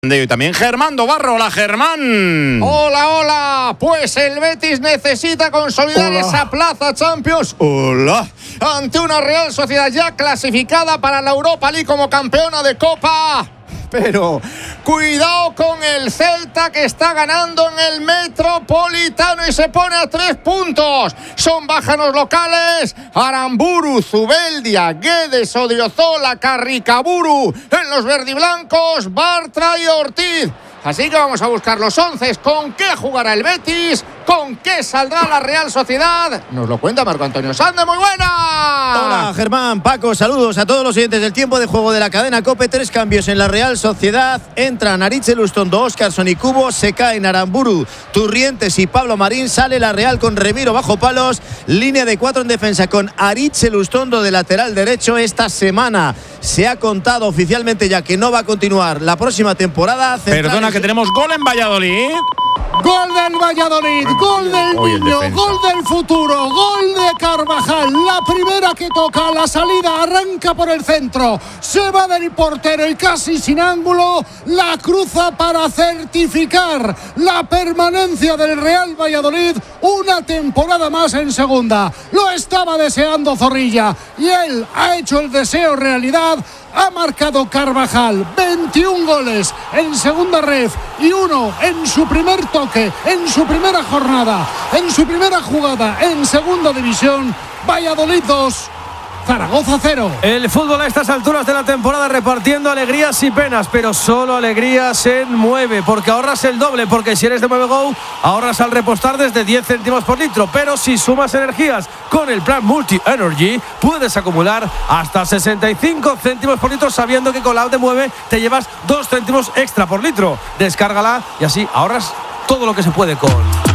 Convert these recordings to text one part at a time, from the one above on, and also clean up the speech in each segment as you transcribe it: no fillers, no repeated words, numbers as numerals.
Y también Germán Dobarro. Hola, Germán. Hola, hola. Pues el Betis necesita consolidar esa plaza Champions. Hola. Ante una Real Sociedad ya clasificada para la Europa League como campeona de Copa. Pero cuidado con el Celta, que está ganando en el Metropolitano y se pone a 3 puntos. Son bajas los locales: Aramburu, Zubeldia, Guedes, Odriozola, Carricaburu. En los verdiblancos, Bartra y Ortiz. Así que vamos a buscar los 11. ¿Con qué jugará el Betis? ¿Con qué saldrá la Real Sociedad? Nos lo cuenta Marco Antonio Sande. ¡Muy buena! Hola, Germán, Paco, saludos a todos los oyentes del tiempo de juego de la cadena COPE. 3 cambios en la Real Sociedad. Entran Aritz Lustondo, Óscarson y Cubo. Se caen Aramburu, Turrientes y Pablo Marín. Sale la Real con Remiro bajo palos. Línea de 4 en defensa con Aritz Lustondo de lateral derecho. Esta semana se ha contado oficialmente ya que no va a continuar la próxima temporada. Perdona, que tenemos gol en Valladolid. Gol del Valladolid, gol del Niño, gol del futuro, gol de Carvajal. La primera que toca, la salida, arranca por el centro, se va del portero y casi sin ángulo la cruza para certificar la permanencia del Real Valladolid una temporada más en segunda. Lo estaba deseando Zorrilla y él ha hecho el deseo realidad. Ha marcado Carvajal 21 goles en segunda ref y 1 en su primer toque, en su primera jornada, en su primera jugada en segunda división. Valladolid 2, Zaragoza 0. El fútbol a estas alturas de la temporada repartiendo alegrías y penas, pero solo alegrías en 9, porque ahorras el doble, porque si eres de 9Go ahorras al repostar desde 10 céntimos por litro, pero si sumas energías con el plan Multi Energy puedes acumular hasta 65 céntimos por litro, sabiendo que con la app de Mueve te llevas 2 céntimos extra por litro. Descárgala y así ahorras todo lo que se puede con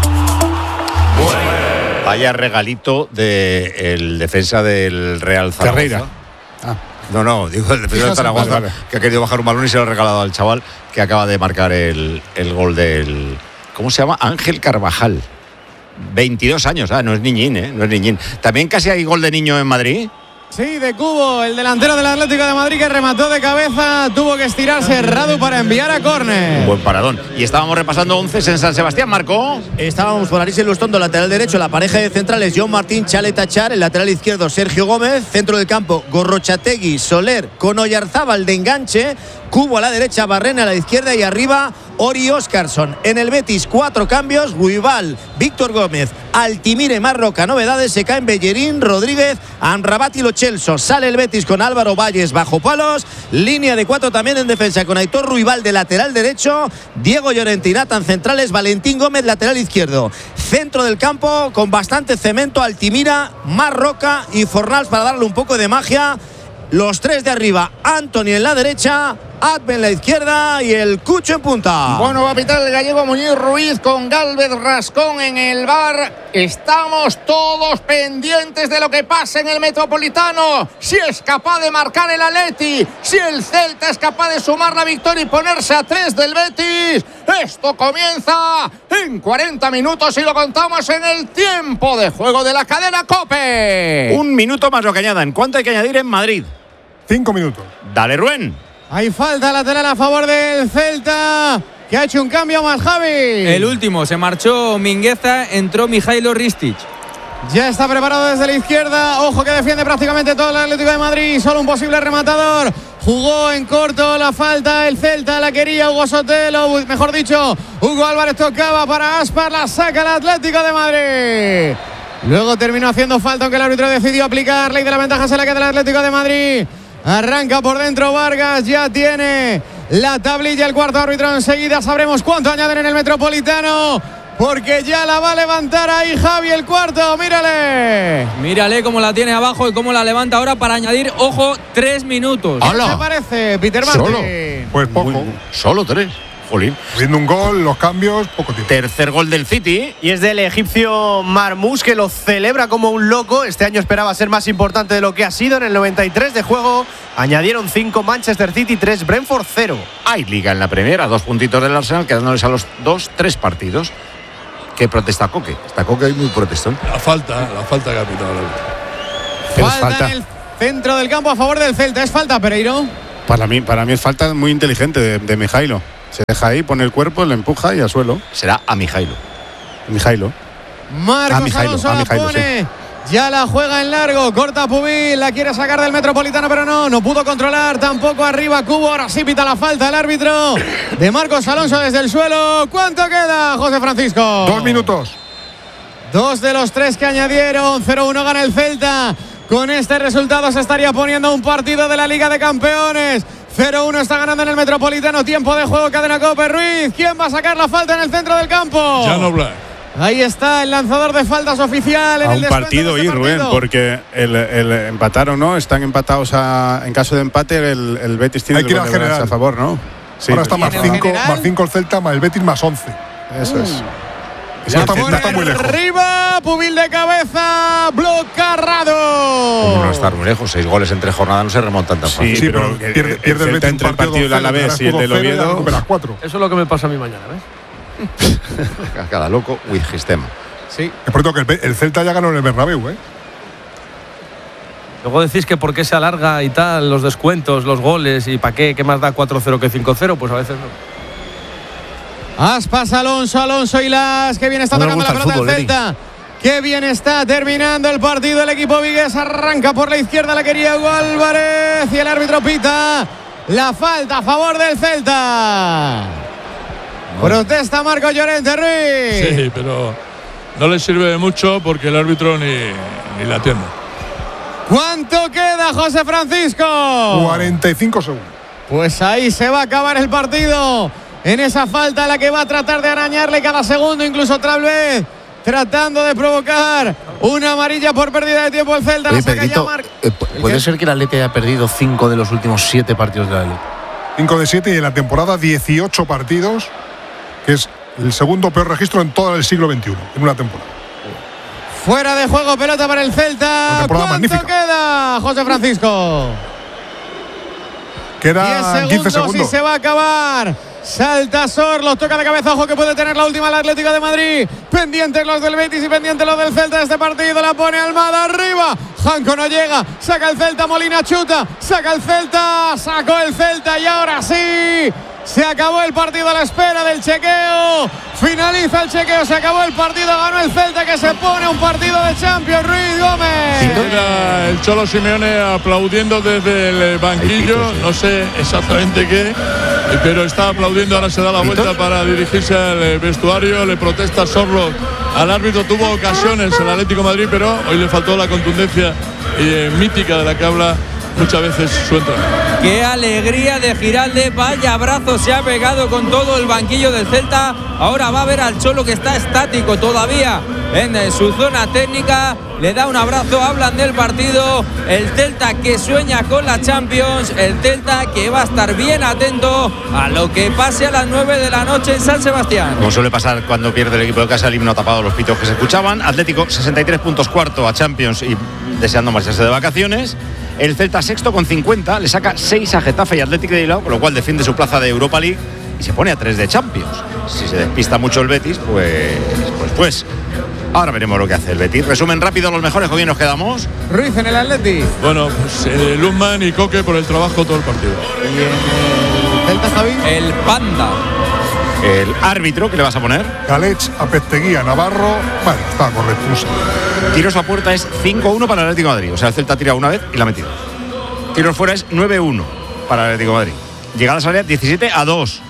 Vaya regalito del defensa del Real Zaragoza. Carreira. No, digo el defensa del Zaragoza, vale. Que ha querido bajar un balón y se lo ha regalado al chaval que acaba de marcar el gol del... ¿Cómo se llama? Ángel Carvajal. 22 años, no es niñín, no es niñín. ¿También casi hay gol de niño en Madrid? Sí, de Cubo, el delantero del Atlético de Madrid, que remató de cabeza, tuvo que estirarse Radu para enviar a córner. Buen paradón. Y estábamos repasando 11 en San Sebastián, Marco. Estábamos por Aritz Lustondo, lateral derecho, la pareja de centrales John Martín, Chale Tachar, el lateral izquierdo Sergio Gómez, centro del campo Gorrochategui, Soler con Oyarzábal de enganche, Cubo a la derecha, Barrena a la izquierda y arriba Ori Óscarson. En el Betis 4 cambios: Guibal, Víctor Gómez, Altimire, Marroca. Novedades: se caen Bellerín, Rodríguez, Amrabat y Lo Celso. Sale el Betis con Álvaro Valles bajo palos. Línea de 4 también en defensa con Aitor Ruibal de lateral derecho, Diego Llorente y Nathan centrales, Valentín Gómez lateral izquierdo. Centro del campo con bastante cemento: Altimira, Marroca y Fornals para darle un poco de magia. Los 3 de arriba: Antony en la derecha, Adve en la izquierda y el Cucho en punta. Bueno, va a pitar el gallego Muñiz Ruiz con Gálvez Rascón en el bar. Estamos todos pendientes de lo que pasa en el Metropolitano. Si es capaz de marcar el Atleti, si el Celta es capaz de sumar la victoria y ponerse a 3 del Betis. Esto comienza en 40 minutos y lo contamos en el tiempo de juego de la cadena COPE. 1 minuto más lo que añadan. ¿Cuánto hay que añadir en Madrid? 5 minutos. Dale, Rubén. Hay falta lateral a favor del Celta, que ha hecho un cambio más, Javi. El último, se marchó Mingueza, entró Mijailo Ristic. Ya está preparado desde la izquierda. Ojo que defiende prácticamente todo el Atlético de Madrid. Solo un posible rematador. Jugó en corto la falta. El Celta la quería Hugo Sotelo. Mejor dicho, Hugo Álvarez tocaba para Aspar. La saca el Atlético de Madrid. Luego terminó haciendo falta, aunque el árbitro decidió aplicar. Ley de la ventaja se la queda el Atlético de Madrid. Arranca por dentro Vargas. Ya tiene la tablilla el cuarto árbitro. Enseguida sabremos cuánto añaden en el Metropolitano, porque ya la va a levantar ahí Javi el cuarto. Mírale cómo la tiene abajo y cómo la levanta ahora para añadir, ojo, 3 minutos. ¿Qué te parece, Peter Martin? Solo, pues poco. Solo 3. Jolín. Viendo un gol, los cambios, poco tiempo. Tercer gol del City. Y es del egipcio Marmous, que lo celebra como un loco. Este año esperaba ser más importante de lo que ha sido. En el 93 de juego añadieron 5 Manchester City, 3 Brentford, 0. Hay liga en la Premier, 2 puntitos del Arsenal, quedándoles a los 2 3 partidos. ¿Qué protesta Coque? Está Coque ahí muy protestón. La falta que ha pitado. Falta en el centro del campo a favor del Celta. ¿Es falta, Pereiro? Para mí es falta muy inteligente de Mijailo. Se deja ahí, pone el cuerpo, le empuja y al suelo. Será a Mijailo. Marcos Alonso la pone. Sí. Ya la juega en largo, corta Pubil, la quiere sacar del Metropolitano, pero no pudo controlar, tampoco arriba Cubo, ahora sí pita la falta el árbitro de Marcos Alonso desde el suelo. ¿Cuánto queda, José Francisco? 2 minutos. 2 de los 3 que añadieron, 0-1 gana el Celta. Con este resultado se estaría poniendo un partido de la Liga de Campeones. 0-1 está ganando en el Metropolitano, tiempo de juego, cadena Cope. Ruiz, ¿quién va a sacar la falta en el centro del campo? Jan Oblak. Ahí está el lanzador de faltas oficial en a el un partido y Rubén, porque el empataron, ¿no? Están empatados en caso de empate el Betis tiene que ir al general a favor, ¿no? Sí, ahora está más 5 el Celta, más el Betis más 11. Eso es. No está muy lejos. Arriba, Pubil de cabeza, blocarrado. No está muy lejos, 6 goles en 3 jornadas no se remontan tan fácil. Sí, pero pierde el Betis entre el partido del Alavés y el del Oviedo. Eso es lo que me pasa a mí mañana, ¿ves? Cada loco with his tema. Sí. Es por que el Celta ya ganó en el Bernabéu, ¿eh? Luego decís que por qué se alarga y tal, los descuentos, los goles y para qué más da 4-0 que 5-0, pues a veces no. Aspas, Alonso y Las, que bien está tocando la pelota del Celta. Qué bien está terminando el partido el equipo vigués. Arranca por la izquierda, la quería Hugo Álvarez y el árbitro pita la falta a favor del Celta. Protesta Marco Llorente, Ruiz. Sí, pero no le sirve de mucho porque el árbitro ni la atiende. ¿Cuánto queda, José Francisco? 45 segundos. Pues ahí se va a acabar el partido. En esa falta la que va a tratar de arañarle cada segundo, incluso otra vez tratando de provocar una amarilla por pérdida de tiempo el Celta. Oye, Pedrito, ¿puede ser que el Atleti haya perdido 5 de los últimos 7 partidos de la Liga? 5 de 7 y en la temporada 18 partidos, que es el segundo peor registro en todo el siglo XXI, en una temporada. Fuera de juego, pelota para el Celta. ¿Cuánto magnífica queda, José Francisco? Queda 15 segundos y se va a acabar. Salta Sorlos, toca de cabeza, ojo que puede tener la última el Atlético de Madrid. Pendientes los del Betis y pendientes los del Celta de este partido. La pone Almada arriba. Janco no llega, saca el Celta, Molina chuta, saca el Celta, sacó el Celta y ahora sí. Se acabó el partido a la espera del chequeo. Finaliza el chequeo, se acabó el partido, ganó el Celta que se pone un partido de Champions. Ruiz Gómez. Era el Cholo Simeone aplaudiendo desde el banquillo, no sé exactamente qué, pero está aplaudiendo, ahora se da la vuelta para dirigirse al vestuario, le protesta Sorlo al árbitro, tuvo ocasiones el Atlético de Madrid, pero hoy le faltó la contundencia mítica de la que habla muchas veces su entrada. Qué alegría de Giralde, vaya abrazo se ha pegado con todo el banquillo del Celta. Ahora va a ver al Cholo que está estático todavía en su zona técnica, le da un abrazo, hablan del partido. El Celta que sueña con la Champions, el Celta que va a estar bien atento a lo que pase a las 9 de la noche en San Sebastián. Como suele pasar cuando pierde el equipo de casa, el himno ha tapado los pitos que se escuchaban. Atlético 63 puntos, cuarto a Champions y deseando marcharse de vacaciones. El Celta sexto con 50, le saca 6 a Getafe y Atlético de Bilbao, con lo cual defiende su plaza de Europa League y se pone a 3 de Champions. Si se despista mucho el Betis, pues ahora veremos lo que hace el Betis. Resumen rápido los mejores, con quién nos quedamos. Ruiz en el Atleti. Bueno, pues Lundman y Coque por el trabajo todo el partido. Y en el Celta, Javi. El Panda. El árbitro, ¿qué le vas a poner? Galech, Apesteguía, Navarro. Bueno, está correcto, no sé. Tiros a puerta es 5-1 para el Atlético de Madrid. O sea, el Celta ha tirado una vez y la ha metido. Tiros fuera es 9-1 para el Atlético de Madrid. Llegadas a área 17-2.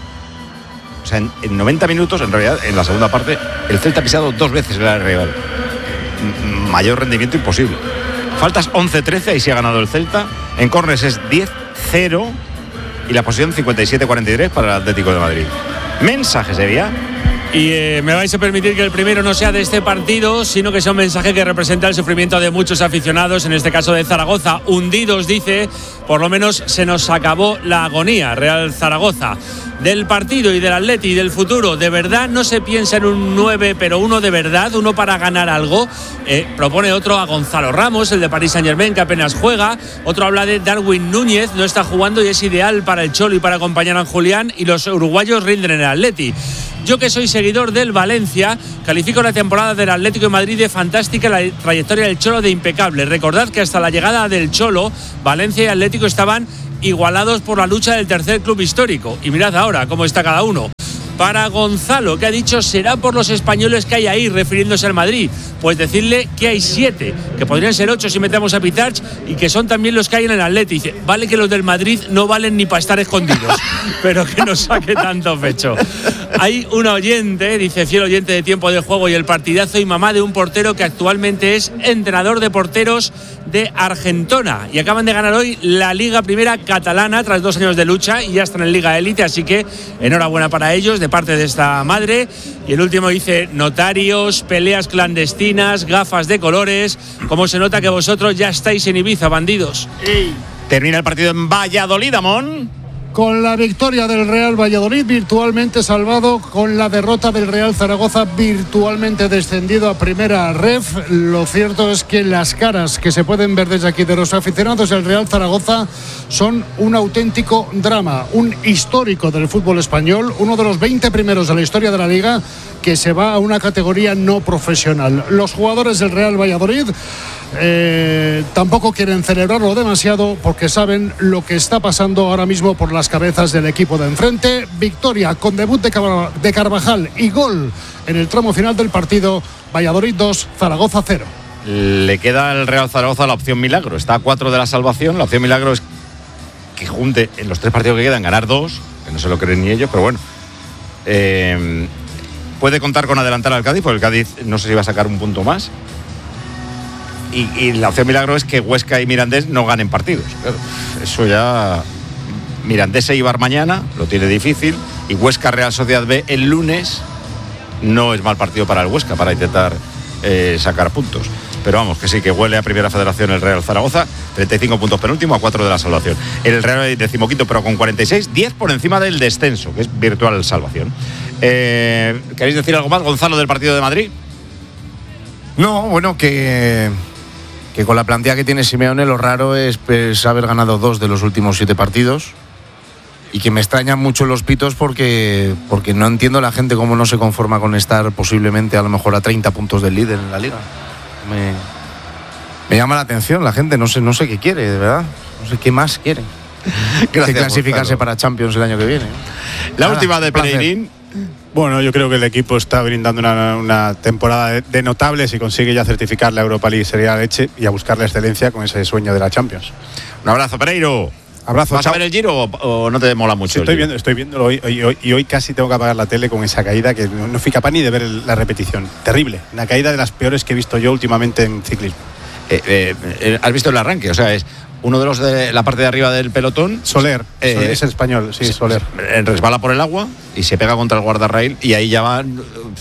O sea, en 90 minutos, en realidad, en la segunda parte, el Celta ha pisado 2 veces el área rival. Mayor rendimiento imposible. Faltas 11-13, ahí sí ha ganado el Celta. En córners es 10-0 y la posición 57-43 para el Atlético de Madrid. Mensajes de vía. Y me vais a permitir que el primero no sea de este partido, sino que sea un mensaje que representa el sufrimiento de muchos aficionados, en este caso de Zaragoza. Hundidos, dice, por lo menos se nos acabó la agonía. Real Zaragoza. Del partido y del Atleti y del futuro, ¿de verdad no se piensa en un 9, pero uno de verdad, uno para ganar algo? Propone otro a Gonzalo Ramos, el de Paris Saint-Germain, que apenas juega. Otro habla de Darwin Núñez, no está jugando y es ideal para el Cholo y para acompañar a Julián, y los uruguayos rinden en el Atleti. Yo, que soy seguidor del Valencia, califico la temporada del Atlético de Madrid de fantástica, la trayectoria del Cholo de impecable. Recordad que hasta la llegada del Cholo, Valencia y Atlético estaban igualados por la lucha del tercer club histórico. Y mirad ahora cómo está cada uno. Para Gonzalo, que ha dicho será por los españoles que hay ahí, refiriéndose al Madrid. Pues decirle que hay 7, que podrían ser 8 si metemos a Pitarch, y que son también los que hay en el Atleti. Dice, vale que los del Madrid no valen ni para estar escondidos, pero que no saque tanto pecho. Hay un oyente, dice fiel oyente de Tiempo de Juego y el partidazo, y mamá de un portero que actualmente es entrenador de porteros de Argentona, y acaban de ganar hoy la Liga Primera Catalana tras 2 años de lucha y ya están en Liga Élite, así que enhorabuena para ellos de parte de esta madre. Y el último dice, notarios, peleas clandestinas, gafas de colores, como se nota que vosotros ya estáis en Ibiza, bandidos. Termina el partido en Valladolid, Amón. Con la victoria del Real Valladolid virtualmente salvado, con la derrota del Real Zaragoza virtualmente descendido a primera ref. Lo cierto es que las caras que se pueden ver desde aquí de los aficionados del Real Zaragoza son un auténtico drama, un histórico del fútbol español, uno de los 20 primeros de la historia de la Liga que se va a una categoría no profesional. Los jugadores del Real Valladolid tampoco quieren celebrarlo demasiado porque saben lo que está pasando ahora mismo por las cabezas del equipo de enfrente. Victoria con debut de Carvajal y gol en el tramo final del partido. Valladolid 2, Zaragoza 0. Le queda al Real Zaragoza la opción milagro. Está a 4 de la salvación. La opción milagro es que junte en los 3 partidos que quedan ganar 2, que no se lo creen ni ellos, pero bueno. Puede contar con adelantar al Cádiz, porque el Cádiz no sé si va a sacar un punto más. Y la opción milagro es que Huesca y Mirandés no ganen partidos. Claro, eso ya. Mirandés Eibar mañana lo tiene difícil, y Huesca Real Sociedad B el lunes no es mal partido para el Huesca para intentar sacar puntos. Pero vamos, que sí, que huele a Primera Federación el Real Zaragoza, 35 puntos penúltimo, a 4 de la salvación. El Real decimoquinto, pero con 46, 10 por encima del descenso, que es virtual salvación. ¿Queréis decir algo más, Gonzalo, del partido de Madrid? No, bueno, que con la plantilla que tiene Simeone, lo raro es haber ganado 2 de los últimos 7 partidos, y que me extrañan mucho los pitos porque no entiendo la gente cómo no se conforma con estar posiblemente a lo mejor a 30 puntos del líder en la liga. Me llama la atención la gente, no sé qué quiere, de verdad, no sé qué más quiere. Gracias, que clasificarse Gonzalo. para Champions el año que viene. La última de Pereirín. Bueno, yo creo que el equipo está brindando una temporada de notable. Si consigue ya certificar la Europa League sería la leche, y a buscar la excelencia con ese sueño de la Champions. Un abrazo, Pereiro. Abrazo. ¿Vas a ver el Giro o no te mola mucho? Sí, estoy viéndolo hoy casi tengo que apagar la tele con esa caída que no fui capaz ni de ver la repetición. Terrible, una caída de las peores que he visto yo últimamente en ciclismo. ¿Has visto el arranque? O sea, es uno de los de la parte de arriba del pelotón. Soler, es el español, sí, Soler. Resbala por el agua y se pega contra el guardarraíl, y ahí ya van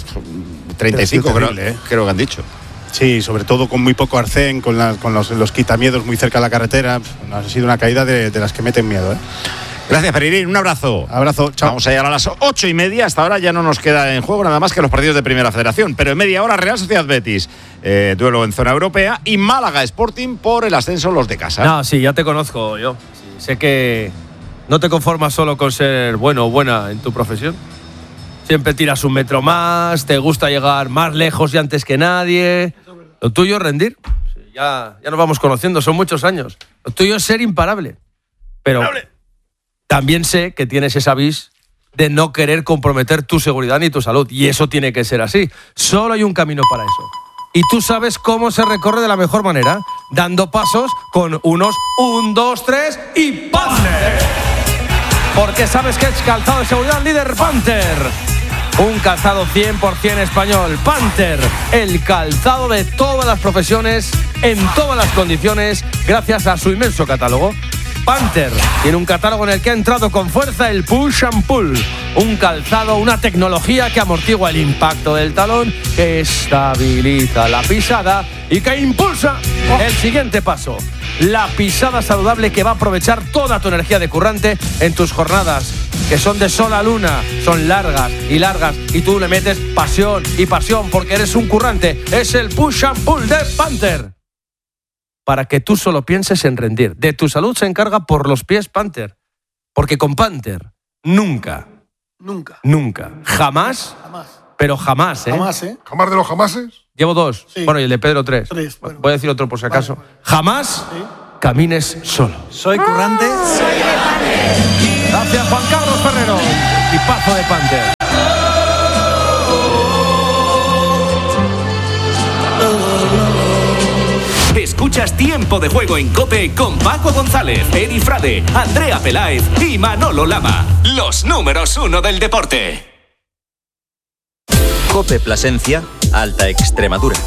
35, terrible, creo que han dicho. Sí, sobre todo con muy poco arcén, con los quitamiedos muy cerca de la carretera. Ha sido una caída de las que meten miedo. Gracias, Pereirín. Un abrazo. Abrazo, chao. Vamos a llegar a las 8:30. Hasta ahora ya no nos queda en juego nada más que los partidos de Primera Federación. Pero en media hora, Real Sociedad Betis, duelo en zona europea, y Málaga Sporting por el ascenso, los de casa. No, sí, ya te conozco yo. Sí, sé que no te conformas solo con ser bueno o buena en tu profesión. Siempre tiras un metro más, te gusta llegar más lejos y antes que nadie. Lo tuyo es rendir. Sí, ya nos vamos conociendo, son muchos años. Lo tuyo es ser imparable. Pero también sé que tienes esa vis de no querer comprometer tu seguridad ni tu salud. Y eso tiene que ser así. Solo hay un camino para eso. Y tú sabes cómo se recorre de la mejor manera, dando pasos con unos 1, 2, 3 y ¡Panther! Porque sabes que es calzado de seguridad líder Panther. Un calzado 100% español. Panther, el calzado de todas las profesiones, en todas las condiciones, gracias a su inmenso catálogo. Panther tiene un catálogo en el que ha entrado con fuerza el push and pull. Un calzado, una tecnología que amortigua el impacto del talón, que estabiliza la pisada y que impulsa el siguiente paso. La pisada saludable que va a aprovechar toda tu energía de currante en tus jornadas, que son de sol a luna, son largas, y tú le metes pasión y pasión porque eres un currante. Es el push and pull de Panther. Para que tú solo pienses en rendir. De tu salud se encarga por los pies Panther. Porque con Panther, nunca, jamás, pero jamás, Jamás de los jamases. Llevo 2. Sí. Bueno, y el de Pedro 3. Bueno. Voy a decir otro por si acaso. Vale. Jamás camines solo. Soy currante. Soy de Panther. Gracias, Juan Carlos Ferrero. Tipazo de Panther. Escuchas Tiempo de Juego en COPE con Paco González, Edi Frade, Andrea Peláez y Manolo Lama. Los números 1 del deporte. COPE Plasencia, Alta Extremadura.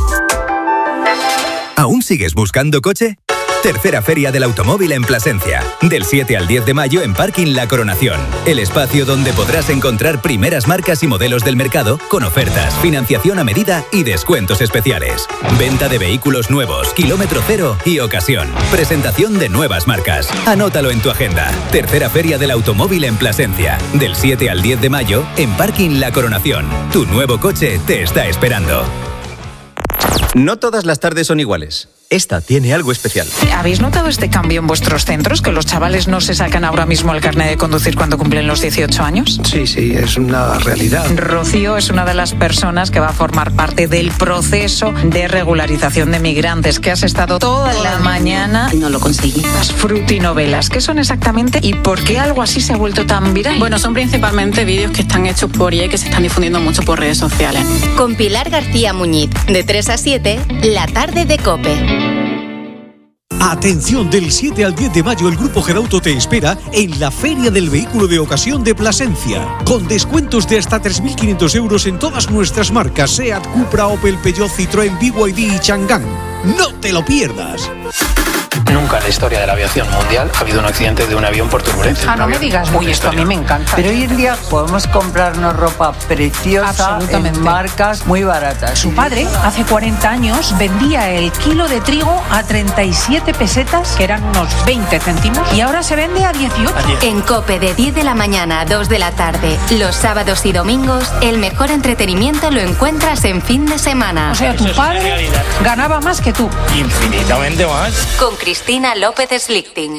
¿Aún sigues buscando coche? Tercera Feria del Automóvil en Plasencia. Del 7 al 10 de mayo en Parking La Coronación. El espacio donde podrás encontrar primeras marcas y modelos del mercado con ofertas, financiación a medida y descuentos especiales. Venta de vehículos nuevos, kilómetro cero y ocasión. Presentación de nuevas marcas. Anótalo en tu agenda. Tercera Feria del Automóvil en Plasencia. Del 7 al 10 de mayo en Parking La Coronación. Tu nuevo coche te está esperando. No todas las tardes son iguales. Esta tiene algo especial. ¿Habéis notado este cambio en vuestros centros? ¿Que los chavales no se sacan ahora mismo el carnet de conducir cuando cumplen los 18 años? Sí, es una realidad. Rocío es una de las personas que va a formar parte del proceso de regularización de migrantes, que has estado toda la mañana. No lo conseguí. Las frutinovelas, ¿qué son exactamente y por qué algo así se ha vuelto tan viral? Bueno, son principalmente vídeos que están hechos por IA y que se están difundiendo mucho por redes sociales. Con Pilar García Muñiz, de 3 a 7, la tarde de COPE. Atención, del 7 al 10 de mayo el Grupo Gerauto te espera en la Feria del Vehículo de Ocasión de Plasencia, con descuentos de hasta 3.500 euros en todas nuestras marcas SEAT, Cupra, Opel, Peugeot, Citroën, BYD y Chang'an. ¡No te lo pierdas! Nunca en la historia de la aviación mundial ha habido un accidente de un avión por turbulencia. No me digas, uy, esto a mí me encanta. Pero hoy en día podemos comprarnos ropa preciosa en marcas muy baratas. Su padre, hace 40 años, vendía el kilo de trigo a 37 pesetas, que eran unos 20 céntimos, y ahora se vende a 18. En COPE, de 10 de la mañana a 2 de la tarde, los sábados y domingos, el mejor entretenimiento lo encuentras en fin de semana. O sea, tu padre ganaba más que tú. Infinitamente más. Con Cristina López Slichting.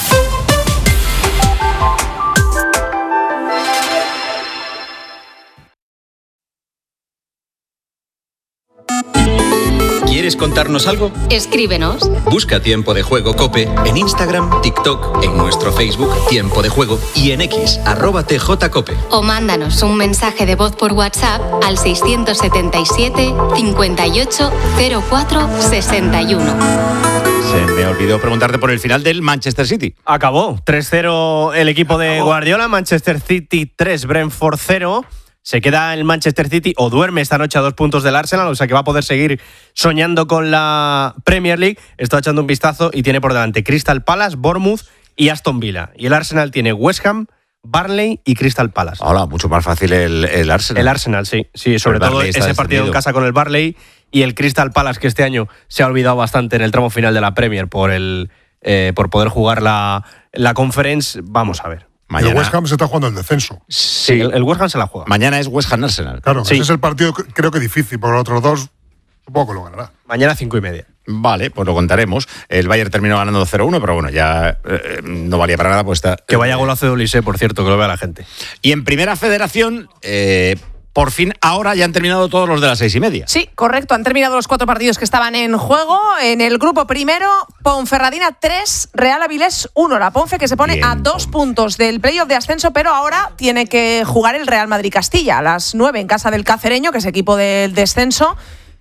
¿Quieres contarnos algo? Escríbenos. Busca Tiempo de Juego COPE en Instagram, TikTok, en nuestro Facebook Tiempo de Juego y en X, @TJCOPE. O mándanos un mensaje de voz por WhatsApp al 677 58 04 61. Se me olvidó preguntarte por el final del Manchester City. Acabó 3-0 el equipo de Guardiola, Manchester City 3, Brentford 0. Se queda el Manchester City o duerme esta noche a 2 puntos del Arsenal, o sea que va a poder seguir soñando con la Premier League. Está echando un vistazo y tiene por delante Crystal Palace, Bournemouth y Aston Villa. Y el Arsenal tiene West Ham, Burnley y Crystal Palace. Hola, mucho más fácil el Arsenal. El Arsenal, sí, sobre todo ese partido en casa con el Burnley y el Crystal Palace, que este año se ha olvidado bastante en el tramo final de la Premier por poder jugar la Conference. Vamos a ver. Mañana. El West Ham se está jugando el descenso. Sí, el West Ham se la juega. Mañana es West Ham Arsenal. Claro, sí. Ese es el partido creo que difícil, porque los otros dos supongo que lo ganará. Mañana 5:30. Vale, pues lo contaremos. El Bayern terminó ganando 0-1, pero bueno, ya no valía para nada. Pues está, que vaya golazo de Olise, por cierto, que lo vea la gente. Y en Primera Federación, por fin, ahora ya han terminado todos los de las 6:30. Sí, correcto. Han terminado los 4 partidos que estaban en juego. En el grupo primero, Ponferradina 3, Real Avilés 1. La Ponfe, que se pone a 2 puntos del playoff de ascenso, pero ahora tiene que jugar el Real Madrid-Castilla a las 9 en casa del Cacereño, que es equipo del descenso.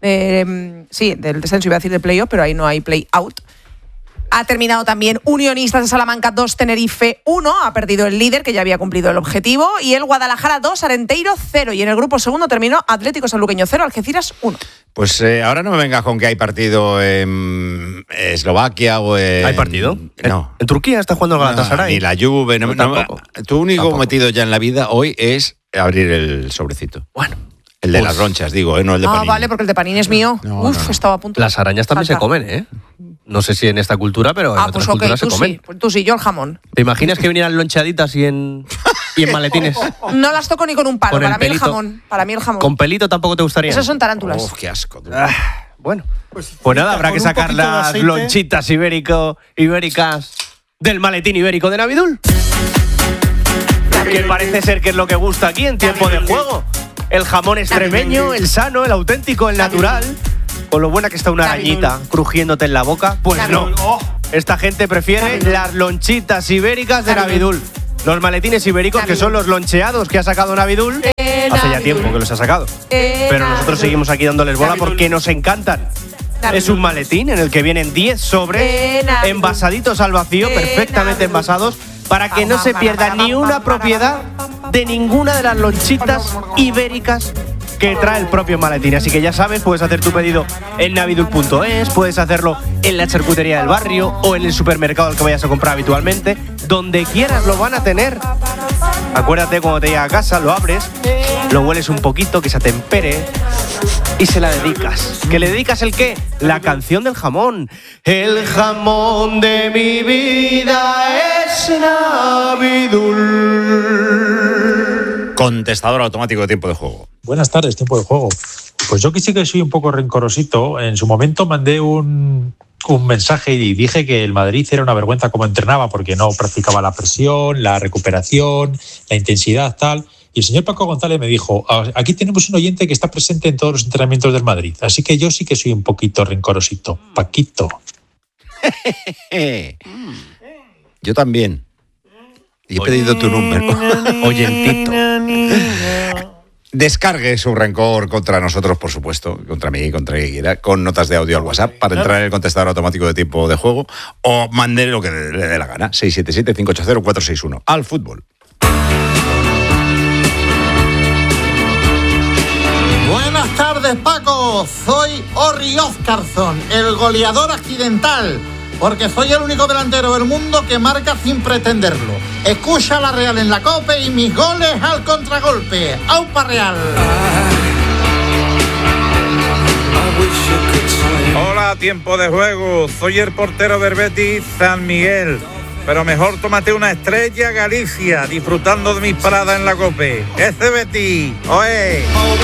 Sí, del descenso iba a decir de playoff, pero ahí no hay play-out. Ha terminado también Unionistas de Salamanca 2, Tenerife 1. Ha perdido el líder, que ya había cumplido el objetivo. Y el Guadalajara 2, Arenteiro 0. Y en el grupo segundo terminó Atlético Sanluqueño 0, Algeciras 1. Pues ahora no me vengas con que hay partido en Eslovaquia o en... ¿Hay partido? No. ¿En Turquía está jugando el Galatasaray? Ni la Juve. Tu único cometido ya en la vida hoy es abrir el sobrecito. Bueno. El de las ronchas, digo, no el de Panini. Vale, porque el de Panini es mío. No. Estaba a punto. Las arañas también se comen, ¿eh? No sé si en esta cultura, pero en otras culturas se comen. Sí, pues tú sí, yo el jamón. ¿Te imaginas que vinieran lonchaditas y en maletines? No las toco ni con un palo, con para mí el jamón. ¿Con pelito tampoco te gustaría? Esas son tarántulas. Qué asco. Bueno, pues nada, habrá que sacar las lonchitas ibéricas del maletín ibérico de Navidul. Que parece ser que es lo que gusta aquí en Tiempo de Juego. El jamón extremeño, el sano, el auténtico, el natural. Con lo buena que está una arañita crujiéndote en la boca. Pues no. esta gente prefiere las lonchitas ibéricas de Navidul. Los maletines ibéricos, que son los loncheados que ha sacado Navidul. Hace ya tiempo que los ha sacado. Pero nosotros seguimos aquí dándoles bola porque nos encantan. Es un maletín en el que vienen 10 sobres envasaditos al vacío, perfectamente envasados, para que no se pierda ni una propiedad de ninguna de las lonchitas ibéricas que trae el propio maletín. Así que ya sabes, puedes hacer tu pedido en navidul.es, puedes hacerlo en la charcutería del barrio o en el supermercado al que vayas a comprar habitualmente. Donde quieras lo van a tener. Acuérdate, cuando te llega a casa, lo abres, lo hueles un poquito, que se atempere y se la dedicas. ¿Que le dedicas el qué? La canción del jamón. El jamón de mi vida es Navidul. Contestador automático de tiempo de juego. Buenas tardes, tiempo de juego. Pues yo que sí que soy un poco rencorosito. En su momento mandé un mensaje y dije que el Madrid era una vergüenza como entrenaba porque no practicaba la presión, la recuperación, la intensidad, tal. Y el señor Paco González me dijo, aquí tenemos un oyente que está presente en todos los entrenamientos del Madrid. Así que yo sí que soy un poquito rencorosito. Paquito. Yo también. Y he pedido tu número. Oyentito. Descargue su rencor contra nosotros, por supuesto, contra mí, contra quien quiera, con notas de audio al WhatsApp para entrar en el contestador automático de tiempo de juego o mande lo que le dé la gana. 677-580-461. Al fútbol. Buenas tardes, Paco. Soy Orri Oscarsson, el goleador accidental, porque soy el único delantero del mundo que marca sin pretenderlo. Escucha la Real en la Copa y mis goles al contragolpe. ¡Aupa Real! Hola, tiempo de juego. Soy el portero del Betis, San Miguel. Pero mejor tómate una Estrella Galicia, disfrutando de mis paradas en la COPE. ¡Ese Betis! ¡Oe!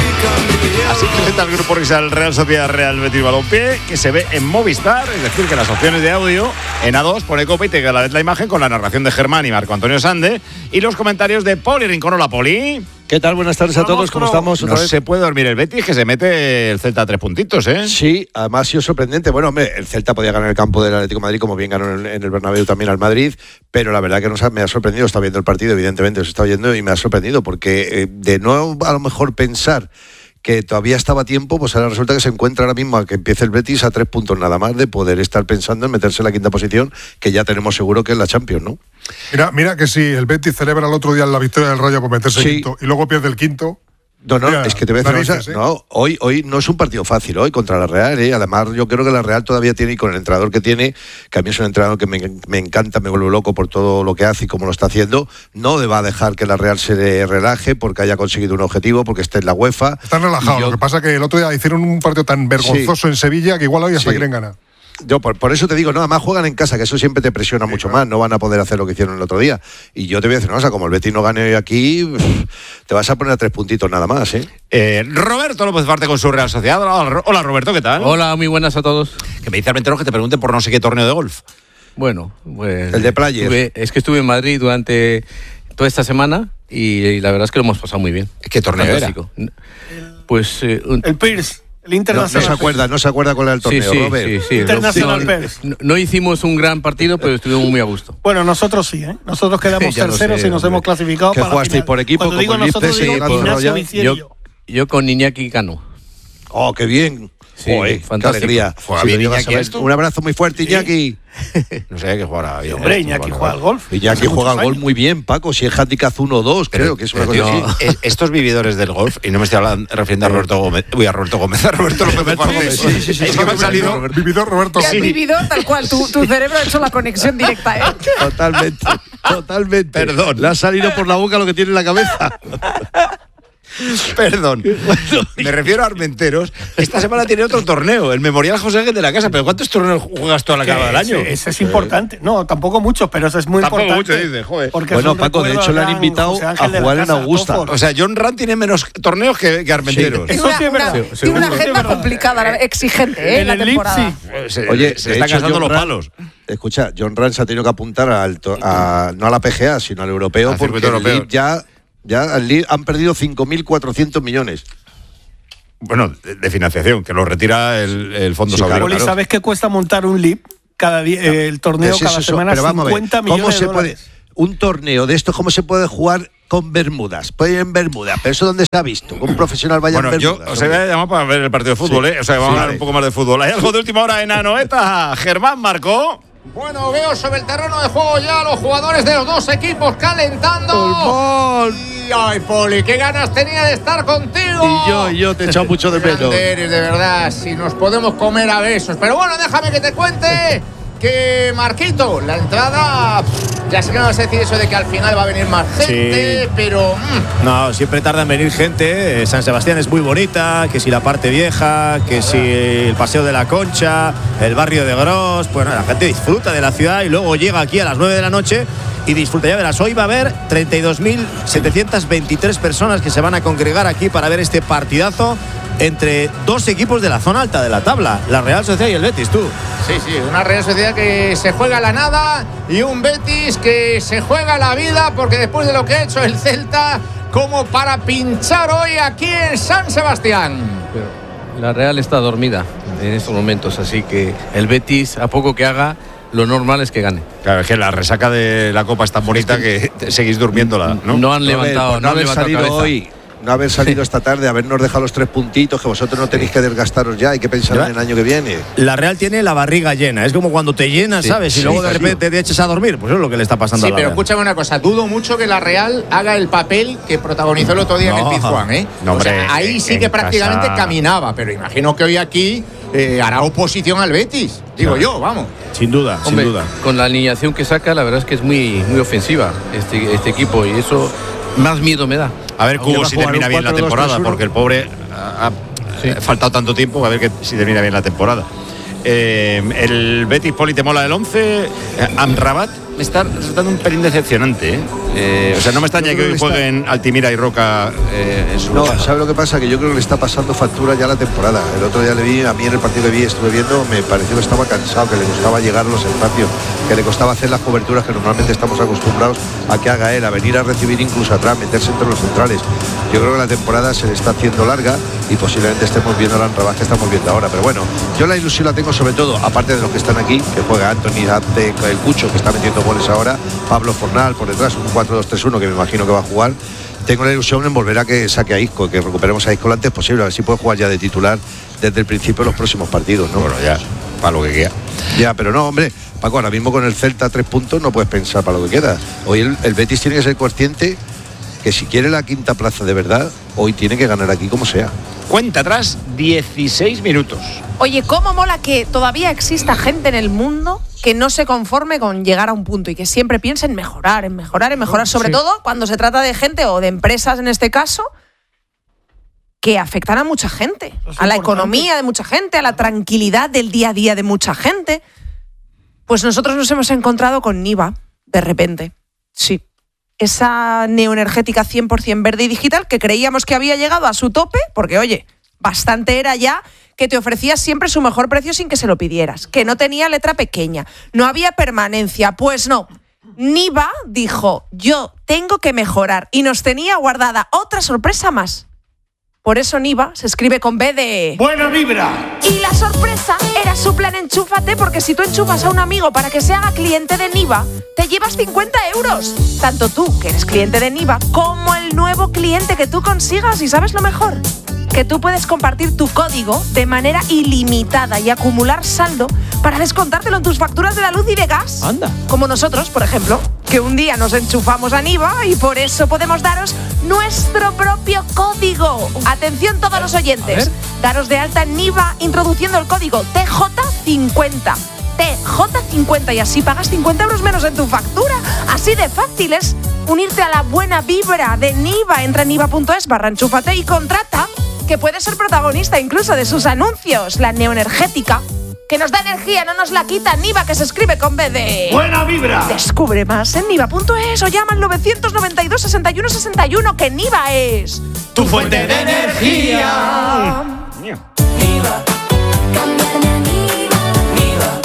Así presenta el grupo Risa el Real Sociedad Real Betis Balompié, que se ve en Movistar, es decir, que las opciones de audio en A2 pone COPE y te queda a la vez la imagen con la narración de Germán y Marco Antonio Sande y los comentarios de Poli Rincón. Hola, Poli. ¿Qué tal? Buenas tardes a todos, ¿cómo estamos? No se puede dormir el Betis, que se mete el Celta a 3 puntitos, ¿eh? Sí, además ha sido sorprendente. Bueno, hombre, el Celta podía ganar el campo del Atlético de Madrid, como bien ganó en el Bernabéu también al Madrid, pero la verdad que me ha sorprendido. Está viendo el partido, evidentemente, os está oyendo y me ha sorprendido, porque de no a lo mejor pensar que todavía estaba a tiempo, pues ahora resulta que se encuentra ahora mismo a que empiece el Betis a 3 puntos nada más de poder estar pensando en meterse en la quinta posición, que ya tenemos seguro que es la Champions, ¿no? Mira que si el Betis celebra el otro día la victoria del Rayo por meterse quinto y luego pierde el quinto. No, es que te voy a decir una cosa. No, hoy no es un partido fácil, hoy contra la Real, ¿eh? Además, yo creo que la Real todavía tiene, y con el entrenador que tiene, que a mí es un entrenador que me encanta, me vuelve loco por todo lo que hace y cómo lo está haciendo, no va a dejar que la Real se relaje porque haya conseguido un objetivo, porque esté en la UEFA. Están relajados, lo que pasa es que el otro día hicieron un partido tan vergonzoso en Sevilla que igual hoy hasta quieren ganar. Yo por eso te digo, no, además juegan en casa, que eso siempre te presiona mucho más, no van a poder hacer lo que hicieron el otro día. Y yo te voy a decir una cosa, como el Betis no gane hoy aquí, te vas a poner a 3 puntitos nada más, ¿eh? Roberto López parte con su Real Sociedad. Hola, Roberto, ¿qué tal? Hola, muy buenas a todos. Que me dice Armenteros que te pregunten por no sé qué torneo de golf. Bueno, pues... El de Players. Estuve en Madrid durante toda esta semana y la verdad es que lo hemos pasado muy bien. ¿Qué torneo fantástico era? Pues... el Pierce. El Internacional. No se acuerda cuál era el torneo, Robert. Sí. Internacional Pers. No hicimos un gran partido, pero estuvimos muy a gusto. Bueno, nosotros sí, ¿eh? Nosotros quedamos terceros y nos hemos clasificado para la final. ¿Qué jugasteis por equipo? Cuando digo nosotros, digo Ignacio Vicier y yo con Iñaki Cano. ¡Oh, qué bien! Sí, fantástico. ¡Qué alegría! Un abrazo muy fuerte, Iñaki. No sé qué jugará bien. Hombre, Iñaki juega al golf. Iñaki juega al golf muy bien, Paco. Si es handicap 1-2, creo que es una cosa así. Estos vividores del golf, y no me estoy refiriendo a Roberto Gómez, a Roberto López Parque. Sí. Es que me ha salido vividor Roberto. Sí. Vividor, tal cual. Tu cerebro ha hecho la conexión directa, ¿eh? Totalmente. Perdón. Le ha salido por la boca lo que tiene en la cabeza. Perdón, me refiero a Armenteros. Esta semana tiene otro torneo, el Memorial José Ángel de la Casa. ¿Pero cuántos torneos juegas tú a la cabo del año? Ese es importante. No, tampoco muchos, pero eso es muy importante. Mucho, dice, joder. Bueno, Paco, de hecho le han invitado a jugar en Augusta. O sea, John Ram tiene menos torneos que Armenteros. Sí. Eso sí es verdad. Tiene una agenda complicada, exigente, en la temporada. Oye, se están gastando los palos. Escucha, John Ram se ha tenido que apuntar no a la PGA, sino al europeo, porque el LIB ya han perdido 5.400 millones. Bueno, de financiación, que lo retira el Fondo Saudí. Claro. ¿Sabes qué cuesta montar un LIB? cada día, el torneo cada semana, pero vamos 50 millones de dólares. Un torneo de estos, ¿cómo se puede jugar con bermudas? Puede ir en bermudas, pero ¿eso dónde se ha visto? Que un profesional vaya en bermudas. Yo os había llamado para ver el partido de fútbol, O sea, vamos a hablar un poco más de fútbol. ¿Hay algo de última hora en Anoeta? Germán marcó. Bueno, veo sobre el terreno de juego ya a los jugadores de los dos equipos calentando. Y ay, Poli, qué ganas tenía de estar contigo. Y yo te he echado mucho de menos. De verdad, si nos podemos comer a besos. Pero bueno, déjame que te cuente que, Marquito, la entrada, ya sé que no vas a decir eso de que al final va a venir más gente, pero... No, siempre tarda en venir gente. San Sebastián es muy bonita, que si la parte vieja, que si el Paseo de la Concha, el barrio de Gros, pues la gente disfruta de la ciudad y luego llega aquí a las 9 de la noche y disfruta. Ya verás, hoy va a haber 32.723 personas que se van a congregar aquí para ver este partidazo entre dos equipos de la zona alta de la tabla, la Real Sociedad y el Betis, tú. Sí, una Real Sociedad que se juega la nada y un Betis que se juega la vida, porque después de lo que ha hecho el Celta, como para pinchar hoy aquí en San Sebastián. Pero la Real está dormida en estos momentos, así que el Betis, a poco que haga, lo normal es que gane. Claro, es que la resaca de la Copa es tan bonita que seguís durmiéndola, ¿no? No han levantado, no han salido cabeza hoy. No haber salido esta tarde, habernos dejado los 3 puntitos, que vosotros no tenéis que desgastaros ya, hay que pensar en el año que viene. La Real tiene la barriga llena, es como cuando te llenas, ¿sabes? Y luego de repente te echas a dormir, pues eso es lo que le está pasando a la Real. Sí, pero escúchame una cosa, dudo mucho que la Real haga el papel que protagonizó el otro día en el Pizjuán, ¿eh? No, hombre, o sea, ahí sí que prácticamente caminaba, pero imagino que hoy aquí hará oposición al Betis, digo yo, vamos. Sin duda, hombre, sin duda. Con la alineación que saca, la verdad es que es muy ofensiva este equipo, y eso más miedo me da. A ver, Cubo, si termina bien la temporada, porque el pobre ha faltado tanto tiempo, a ver si termina bien la temporada. El Betis, Poli, te mola el 11. Amrabat me está resultando un pelín decepcionante, o sea, no me extraña que hoy jueguen Altimira y Roca en su lugar. ¿Sabe lo que pasa? Que yo creo que le está pasando factura ya la temporada. El otro día le vi, a mí en el partido que estuve viendo, me pareció que estaba cansado, que le costaba llegar a los espacios, que le costaba hacer las coberturas que normalmente estamos acostumbrados a que haga él, a venir a recibir incluso atrás, meterse entre los centrales. Yo creo que la temporada se le está haciendo larga y posiblemente estemos viendo el Amrabat que estamos viendo ahora. Pero bueno, yo la ilusión la tengo sobre todo, aparte de los que están aquí, que juega Anthony, Dante, el Cucho, que está metiendo goles ahora, Pablo Fornal por detrás, un 4-2-3-1 que me imagino que va a jugar. Tengo la ilusión en volver a que saque a Isco, que recuperemos a Isco lo antes posible, a ver si puede jugar ya de titular desde el principio de los próximos partidos, ¿no? Bueno, ya, para lo que queda. Ya, pero no, hombre, Paco, ahora mismo con el Celta 3 puntos no puedes pensar para lo que queda. Hoy el Betis tiene que ser consciente que si quiere la quinta plaza de verdad, hoy tiene que ganar aquí como sea. Cuenta atrás, 16 minutos. Oye, cómo mola que todavía exista gente en el mundo que no se conforme con llegar a un punto y que siempre piense en mejorar, sobre todo cuando se trata de gente o de empresas en este caso que afectan a mucha gente, a la economía de mucha gente, a la tranquilidad del día a día de mucha gente. Pues nosotros nos hemos encontrado con Niva, de repente. Sí. Esa neoenergética 100% verde y digital que creíamos que había llegado a su tope, porque oye, bastante era ya, que te ofrecía siempre su mejor precio sin que se lo pidieras, que no tenía letra pequeña, no había permanencia. Pues no, Niva dijo, yo tengo que mejorar, y nos tenía guardada otra sorpresa más. Por eso Niva se escribe con B de... ¡Buena vibra! Y la sorpresa era su plan Enchúfate, porque si tú enchufas a un amigo para que se haga cliente de Niva, te llevas 50 euros. Tanto tú, que eres cliente de Niva, como el nuevo cliente que tú consigas. ¿Y sabes lo mejor? Que tú puedes compartir tu código de manera ilimitada y acumular saldo para descontártelo en tus facturas de la luz y de gas. Anda. Como nosotros, por ejemplo, que un día nos enchufamos a Niva y por eso podemos daros nuestro propio código. Atención todos los oyentes. Daros de alta en Niva introduciendo el código TJ50. TJ50 y así pagas 50 euros menos en tu factura. Así de fácil es unirte a la buena vibra de Niva. Entra en niva.es/enchúfate y contrata, que puedes ser protagonista incluso de sus anuncios. La neoenergética, que nos da energía, no nos la quita. Niva, que se escribe con B de... ¡Buena vibra! Descubre más en niva.es o llama al 992 61 61, que Niva es... ¡tu fuente de energía! Niva, cambia de Niva.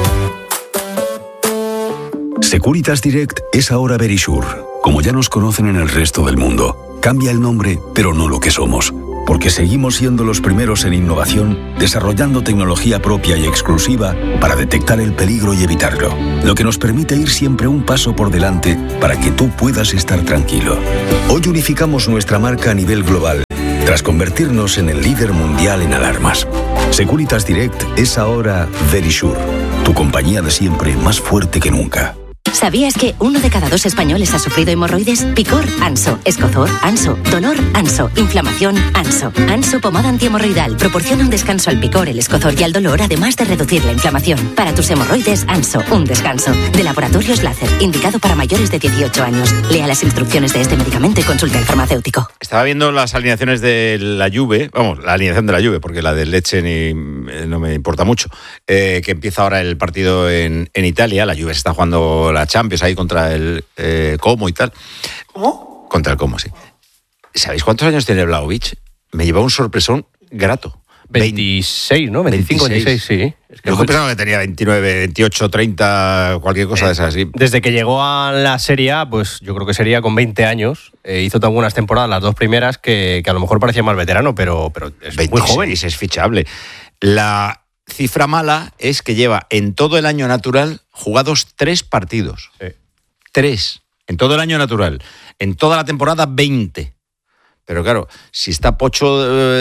Securitas Direct es ahora Verisure. Como ya nos conocen en el resto del mundo, cambia el nombre, pero no lo que somos. porque seguimos siendo los primeros en innovación, desarrollando tecnología propia y exclusiva para detectar el peligro y evitarlo, lo que nos permite ir siempre un paso por delante para que tú puedas estar tranquilo. Hoy unificamos nuestra marca a nivel global, tras convertirnos en el líder mundial en alarmas. Securitas Direct es ahora Verisure, tu compañía de siempre más fuerte que nunca. ¿Sabías que 1 de cada 2 españoles ha sufrido hemorroides? Picor, Anso. Escozor, Anso. Dolor, Anso. Inflamación, Anso. Anso pomada antihemorroidal proporciona un descanso al picor, el escozor y al dolor, además de reducir la inflamación. Para tus hemorroides, Anso, un descanso. De Laboratorios Láser, indicado para mayores de 18 años. Lea las instrucciones de este medicamento y consulte al farmacéutico. Estaba viendo las alineaciones de la Juve, vamos, la alineación de la Juve, porque la del Lecce no me importa mucho, que empieza ahora el partido en Italia. La Juve se está jugando la Champions ahí contra el Como y tal. ¿Cómo? Contra el Como, sí. ¿Sabéis cuántos años tiene Vlahovic? Me llevó un sorpresón grato. 26, ¿no? 25, 26, sí. Es que yo pensaba que tenía 29, 28, 30, cualquier cosa de esas. Sí. Desde que llegó a la Serie A, pues yo creo que sería con 20 años. Hizo tan buenas temporadas, las 2 primeras, que a lo mejor parecía más veterano, pero es 26, muy joven. Y es fichable. La cifra mala es que lleva en todo el año natural jugados 3 partidos. Sí. 3. En todo el año natural. En toda la temporada, 20. Pero claro, si está pocho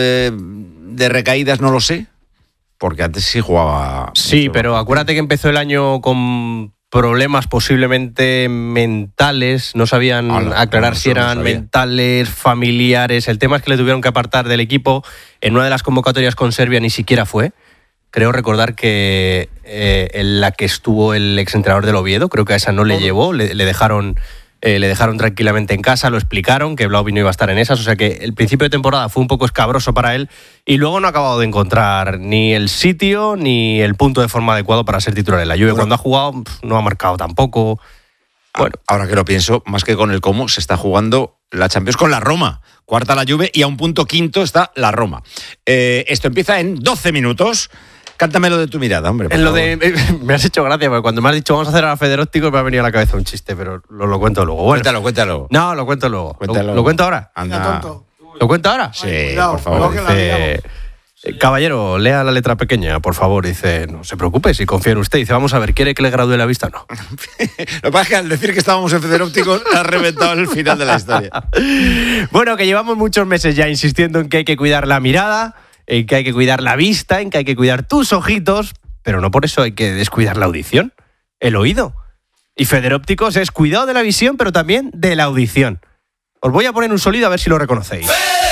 de recaídas, no lo sé. Porque antes sí jugaba. Sí, pero acuérdate que empezó el año con problemas posiblemente mentales. No sabían aclarar si eran mentales, familiares. El tema es que le tuvieron que apartar del equipo. En una de las convocatorias con Serbia ni siquiera fue. Creo recordar que en la que estuvo el exentrenador del Oviedo, creo que a esa no le llevó, le dejaron tranquilamente en casa, lo explicaron, que Vlahovic no iba a estar en esas, o sea que el principio de temporada fue un poco escabroso para él y luego no ha acabado de encontrar ni el sitio ni el punto de forma adecuado para ser titular en la Juve. Bueno, cuando ha jugado no ha marcado tampoco. Bueno, ahora que lo pienso, más que con el Como, se está jugando la Champions con la Roma. Cuarta la Juve y a un punto quinto está la Roma. Esto empieza en 12 minutos. Cántame lo de tu mirada, hombre. Me has hecho gracia, porque cuando me has dicho vamos a hacer a la Federóptico me ha venido a la cabeza un chiste, pero lo cuento luego. Bueno, Cuéntalo. No, lo cuento luego. ¿Lo cuento ahora? Anda. ¿Lo cuento ahora? Sí, por favor. Dice, caballero, lea la letra pequeña, por favor. Dice, no se preocupe, si confía en usted. Dice, vamos a ver, ¿quiere que le gradúe la vista? No. Lo que pasa es que al decir que estábamos en Federóptico ha reventado el final de la historia. Bueno, que llevamos muchos meses ya insistiendo en que hay que cuidar la mirada, en que hay que cuidar la vista, en que hay que cuidar tus ojitos, pero no por eso hay que descuidar la audición, el oído. Y Federópticos es cuidado de la visión, pero también de la audición. Os voy a poner un sonido a ver si lo reconocéis.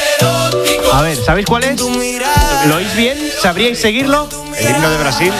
A ver, ¿sabéis cuál es? ¿Lo oís bien? ¿Sabríais seguirlo? El himno de Brasil.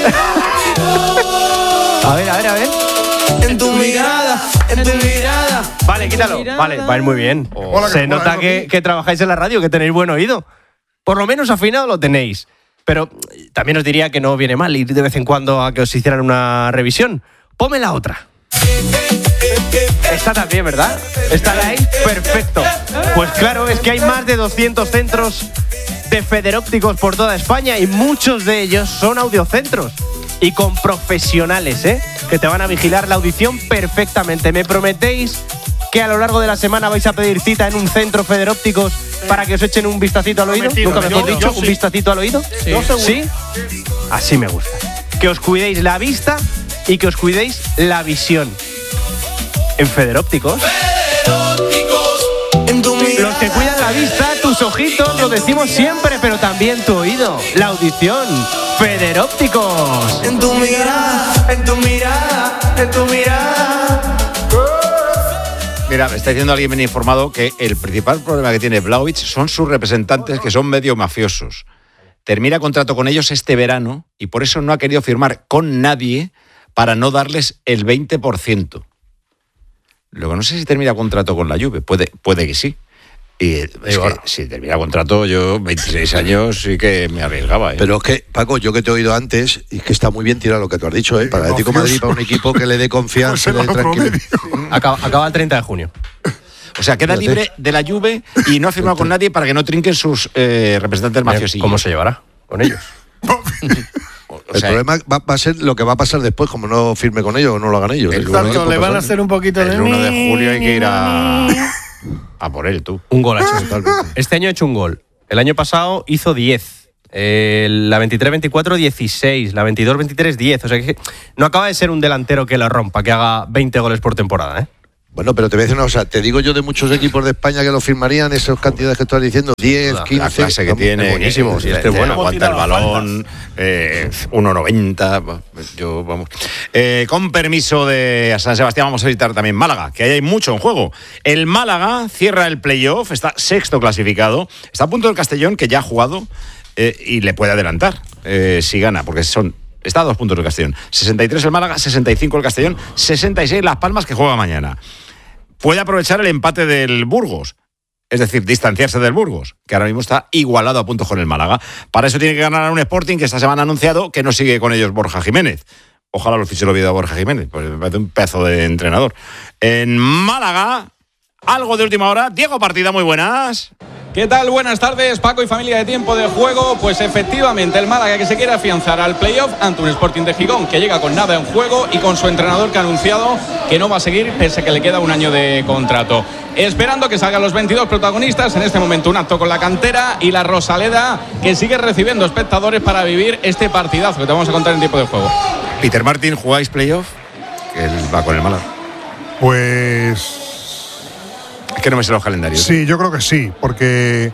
A ver. En tu mirada. Vale, quítalo. Vale, va a ir muy bien. Se nota que trabajáis en la radio, que tenéis buen oído. Por lo menos afinado lo tenéis. Pero también os diría que no viene mal ir de vez en cuando a que os hicieran una revisión. Ponme la otra. Esta también, ¿verdad? ¿Esta la hay? Perfecto. Pues claro, es que hay más de 200 centros de Federópticos por toda España y muchos de ellos son audiocentros. Y con profesionales, que te van a vigilar la audición perfectamente. ¿Me prometéis que a lo largo de la semana vais a pedir cita en un centro Federópticos para que os echen un vistacito al oído? ¿Nunca mejor dicho? ¿Un vistacito al oído? ¿Sí? Así me gusta. Que os cuidéis la vista y que os cuidéis la visión. En Federópticos. Los que cuidan la vista, tus ojitos, lo decimos siempre, pero también tu oído, la audición. Federópticos. En tu mirada. Mira, me está diciendo alguien bien informado que el principal problema que tiene Vlahovic son sus representantes, que son medio mafiosos. Termina contrato con ellos este verano y por eso no ha querido firmar con nadie para no darles el 20%. Luego no sé si termina contrato con la Juve, puede que sí. Y es que si termina contrato, yo 26 años sí que me arriesgaba. Pero es que, Paco, yo que te he oído antes, y que está muy bien tirar lo que tú has dicho, para el Atlético de Madrid, para un equipo que le dé confianza, le dé tranquilidad. Acaba el 30 de junio. O sea, queda libre de la Juve y no ha firmado con nadie para que no trinquen sus representantes mafiosillos. ¿Cómo se llevará con ellos? El problema va a ser lo que va a pasar después, como no firme con ellos o no lo hagan ellos. Exacto, le van a hacer un poquito de... El 1 de julio hay que ir a por él, tú. Un gol ha hecho. Este año ha hecho un gol. El año pasado hizo 10. La 23-24, 16. La 22-23, 10. O sea que no acaba de ser un delantero que la rompa, que haga 20 goles por temporada, ¿eh? Bueno, pero te voy a decir una cosa, te digo yo de muchos equipos de España que lo firmarían, esas cantidades que estás diciendo, 10, 15... La clase que tiene, buenísimo, si este es bueno. Aguanta el balón, 1,90, yo, vamos. Con permiso de San Sebastián, vamos a visitar también Málaga, que ahí hay mucho en juego. El Málaga cierra el playoff, está sexto clasificado, está a punto del Castellón, que ya ha jugado, y le puede adelantar si gana, porque está a 2 puntos del Castellón. 63 el Málaga, 65 el Castellón, 66 Las Palmas, que juega mañana. Puede aprovechar el empate del Burgos, es decir, distanciarse del Burgos, que ahora mismo está igualado a puntos con el Málaga. Para eso tiene que ganar a un Sporting que esta semana ha anunciado que no sigue con ellos Borja Jiménez. Ojalá los fiche el Oviedo a Borja Jiménez, pues me parece un pedazo de entrenador. En Málaga, algo de última hora. Diego Partida, muy buenas. ¿Qué tal? Buenas tardes, Paco y familia de Tiempo de Juego. Pues efectivamente, el Málaga que se quiere afianzar al playoff ante un Sporting de Gijón que llega con nada en juego y con su entrenador que ha anunciado que no va a seguir pese a que le queda un año de contrato. Esperando que salgan los 22 protagonistas, en este momento un acto con la cantera y la Rosaleda que sigue recibiendo espectadores para vivir este partidazo que te vamos a contar en Tiempo de Juego. Peter Martin, ¿jugáis playoff? Que él va con el Málaga. Pues... Es que no me sé los calendarios. Sí, yo creo que sí, porque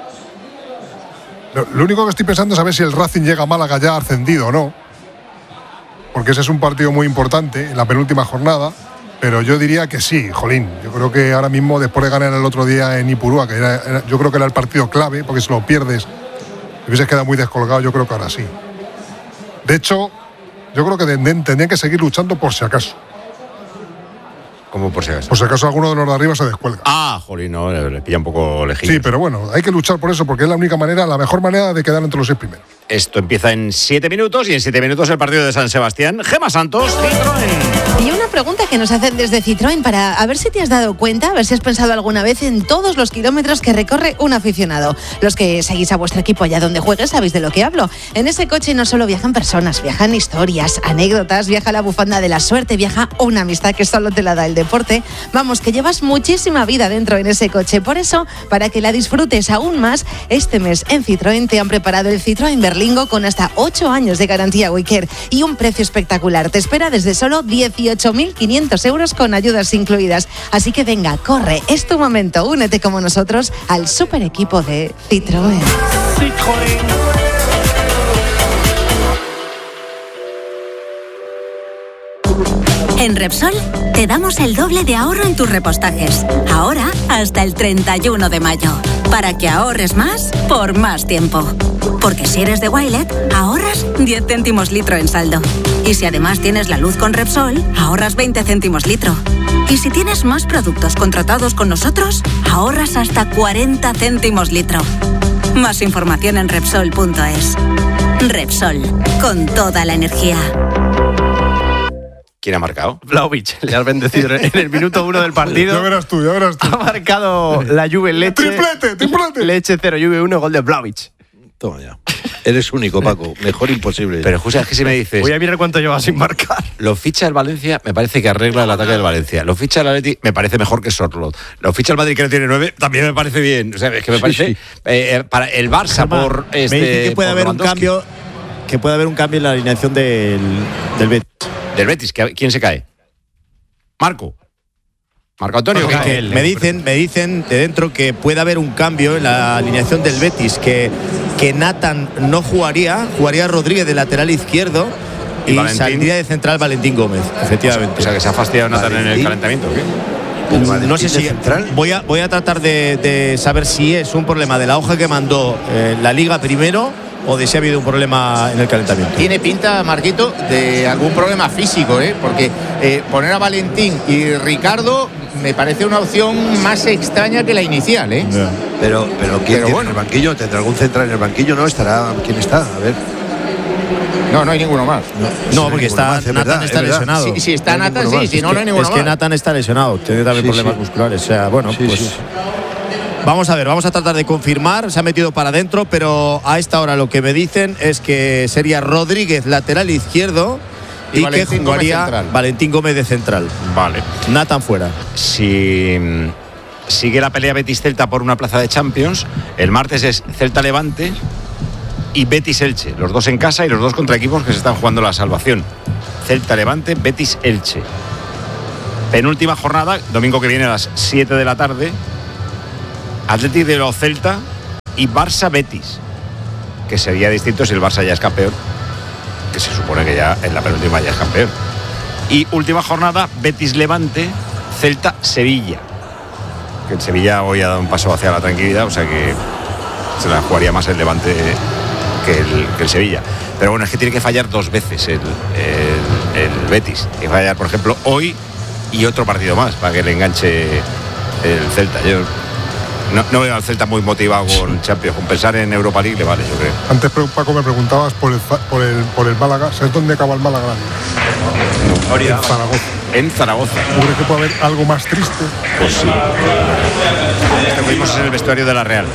lo único que estoy pensando es a ver si el Racing llega a Málaga ya ascendido o no, porque ese es un partido muy importante en la penúltima jornada, pero yo diría que sí, jolín. Yo creo que ahora mismo, después de ganar el otro día en Ipurúa, que yo creo que era el partido clave, porque si lo pierdes, te hubieses quedado muy descolgado, yo creo que ahora sí. De hecho, yo creo que tendrían que seguir luchando por si acaso. ¿Cómo por si acaso? Por si acaso alguno de los de arriba se descuelga. Jolín, no, le pilla un poco lejillo. Sí, pero bueno, hay que luchar por eso, porque es la única manera, la mejor manera de quedar entre los 6 primeros. Esto empieza en 7 minutos y en 7 minutos el partido de San Sebastián. Gemma Santos, Citroën. Y una pregunta que nos hacen desde Citroën para a ver si te has dado cuenta, a ver si has pensado alguna vez en todos los kilómetros que recorre un aficionado. Los que seguís a vuestro equipo allá donde juegues sabéis de lo que hablo. En ese coche no solo viajan personas, viajan historias, anécdotas, viaja la bufanda de la suerte, viaja una amistad que solo te la da el deporte. Vamos, que llevas muchísima vida dentro en ese coche. Por eso, para que la disfrutes aún más, este mes en Citroën te han preparado el Citroën Berlingo con hasta 8 años de garantía WeCare y un precio espectacular. Te espera desde solo 18.500 euros con ayudas incluidas. Así que venga, corre, es tu momento. Únete como nosotros al super equipo de Citroën. En Repsol te damos el doble de ahorro en tus repostajes. Ahora hasta el 31 de mayo. Para que ahorres más por más tiempo. Porque si eres de Wilet, ahorras 10 céntimos litro en saldo. Y si además tienes la luz con Repsol, ahorras 20 céntimos litro. Y si tienes más productos contratados con nosotros, ahorras hasta 40 céntimos litro. Más información en Repsol.es. Repsol, con toda la energía. ¿Quién ha marcado? Vlahovic, le has bendecido en el minuto 1 del partido. Ya verás tú. Ha marcado la Juve Leche. ¡Triplete! Leche 0, Juve 1, gol de Vlahovic. Toma ya. Eres único, Paco. Mejor imposible. Pero, José, es que si me dices... Voy a mirar cuánto lleva sin marcar. Lo ficha el Valencia, me parece que arregla el ataque del Valencia. Lo ficha el Atleti, me parece mejor que Sorloth. Lo ficha el Madrid, que no tiene 9, también me parece bien. O sea, es que me parece... Sí. Para el Barça, por me dice que puede haber un cambio... Que puede haber un cambio en la alineación del Betis. Del Betis, ¿quién se cae? Marco Antonio. Me dicen de dentro que puede haber un cambio en la alineación del Betis, que Nathan no jugaría Rodríguez de lateral izquierdo y saldría de central Valentín Gómez, efectivamente. O sea, que se ha fastidiado Nathan en el calentamiento, ¿o qué? No sé si voy a tratar de saber si es un problema de la hoja que mandó la Liga primero o de si ha habido un problema en el calentamiento. Tiene pinta, Marquito, de algún problema físico, porque poner a Valentín y Ricardo me parece una opción más extraña que la inicial, Yeah. Pero ¿quién tiene en el banquillo? ¿Tendrá algún central en el banquillo? ¿No? ¿Quién está? A ver. No hay ninguno más. No, porque Nathan está lesionado. Si está Nathan, sí, si no hay ninguno más. Es que Nathan está lesionado, tiene también problemas musculares. O sea, bueno, pues... Vamos a ver, vamos a tratar de confirmar. Se ha metido para adentro, pero a esta hora lo que me dicen es que sería Rodríguez lateral izquierdo y que jugaría Valentín Gómez de central. Vale. Nathan fuera. Si sigue la pelea Betis-Celta por una plaza de Champions. El martes es Celta-Levante y Betis-Elche. Los dos en casa y los dos contra equipos que se están jugando la salvación. Celta-Levante, Betis-Elche. Penúltima jornada, domingo que viene a las 7 de la tarde. Athletic de los Celta y Barça-Betis. Que sería distinto si el Barça ya es campeón. Que se supone que ya en la penúltima ya es campeón. Y última jornada, Betis-Levante, Celta-Sevilla. Que el Sevilla hoy ha dado un paso hacia la tranquilidad, o sea que se la jugaría más el Levante que el Sevilla. Pero bueno, es que tiene que fallar 2 veces el Betis. Tiene que fallar, por ejemplo, hoy y otro partido más para que le enganche el Celta. Yo no veo al Celta muy motivado con Champions. Con pensar en Europa League le vale, yo creo. Antes, Paco, me preguntabas por el Málaga. ¿Sabes dónde acaba el Málaga? No, en Zaragoza. En Zaragoza. ¿Crees que puede haber algo más triste? Pues sí. Este que vimos es el vestuario de la Real.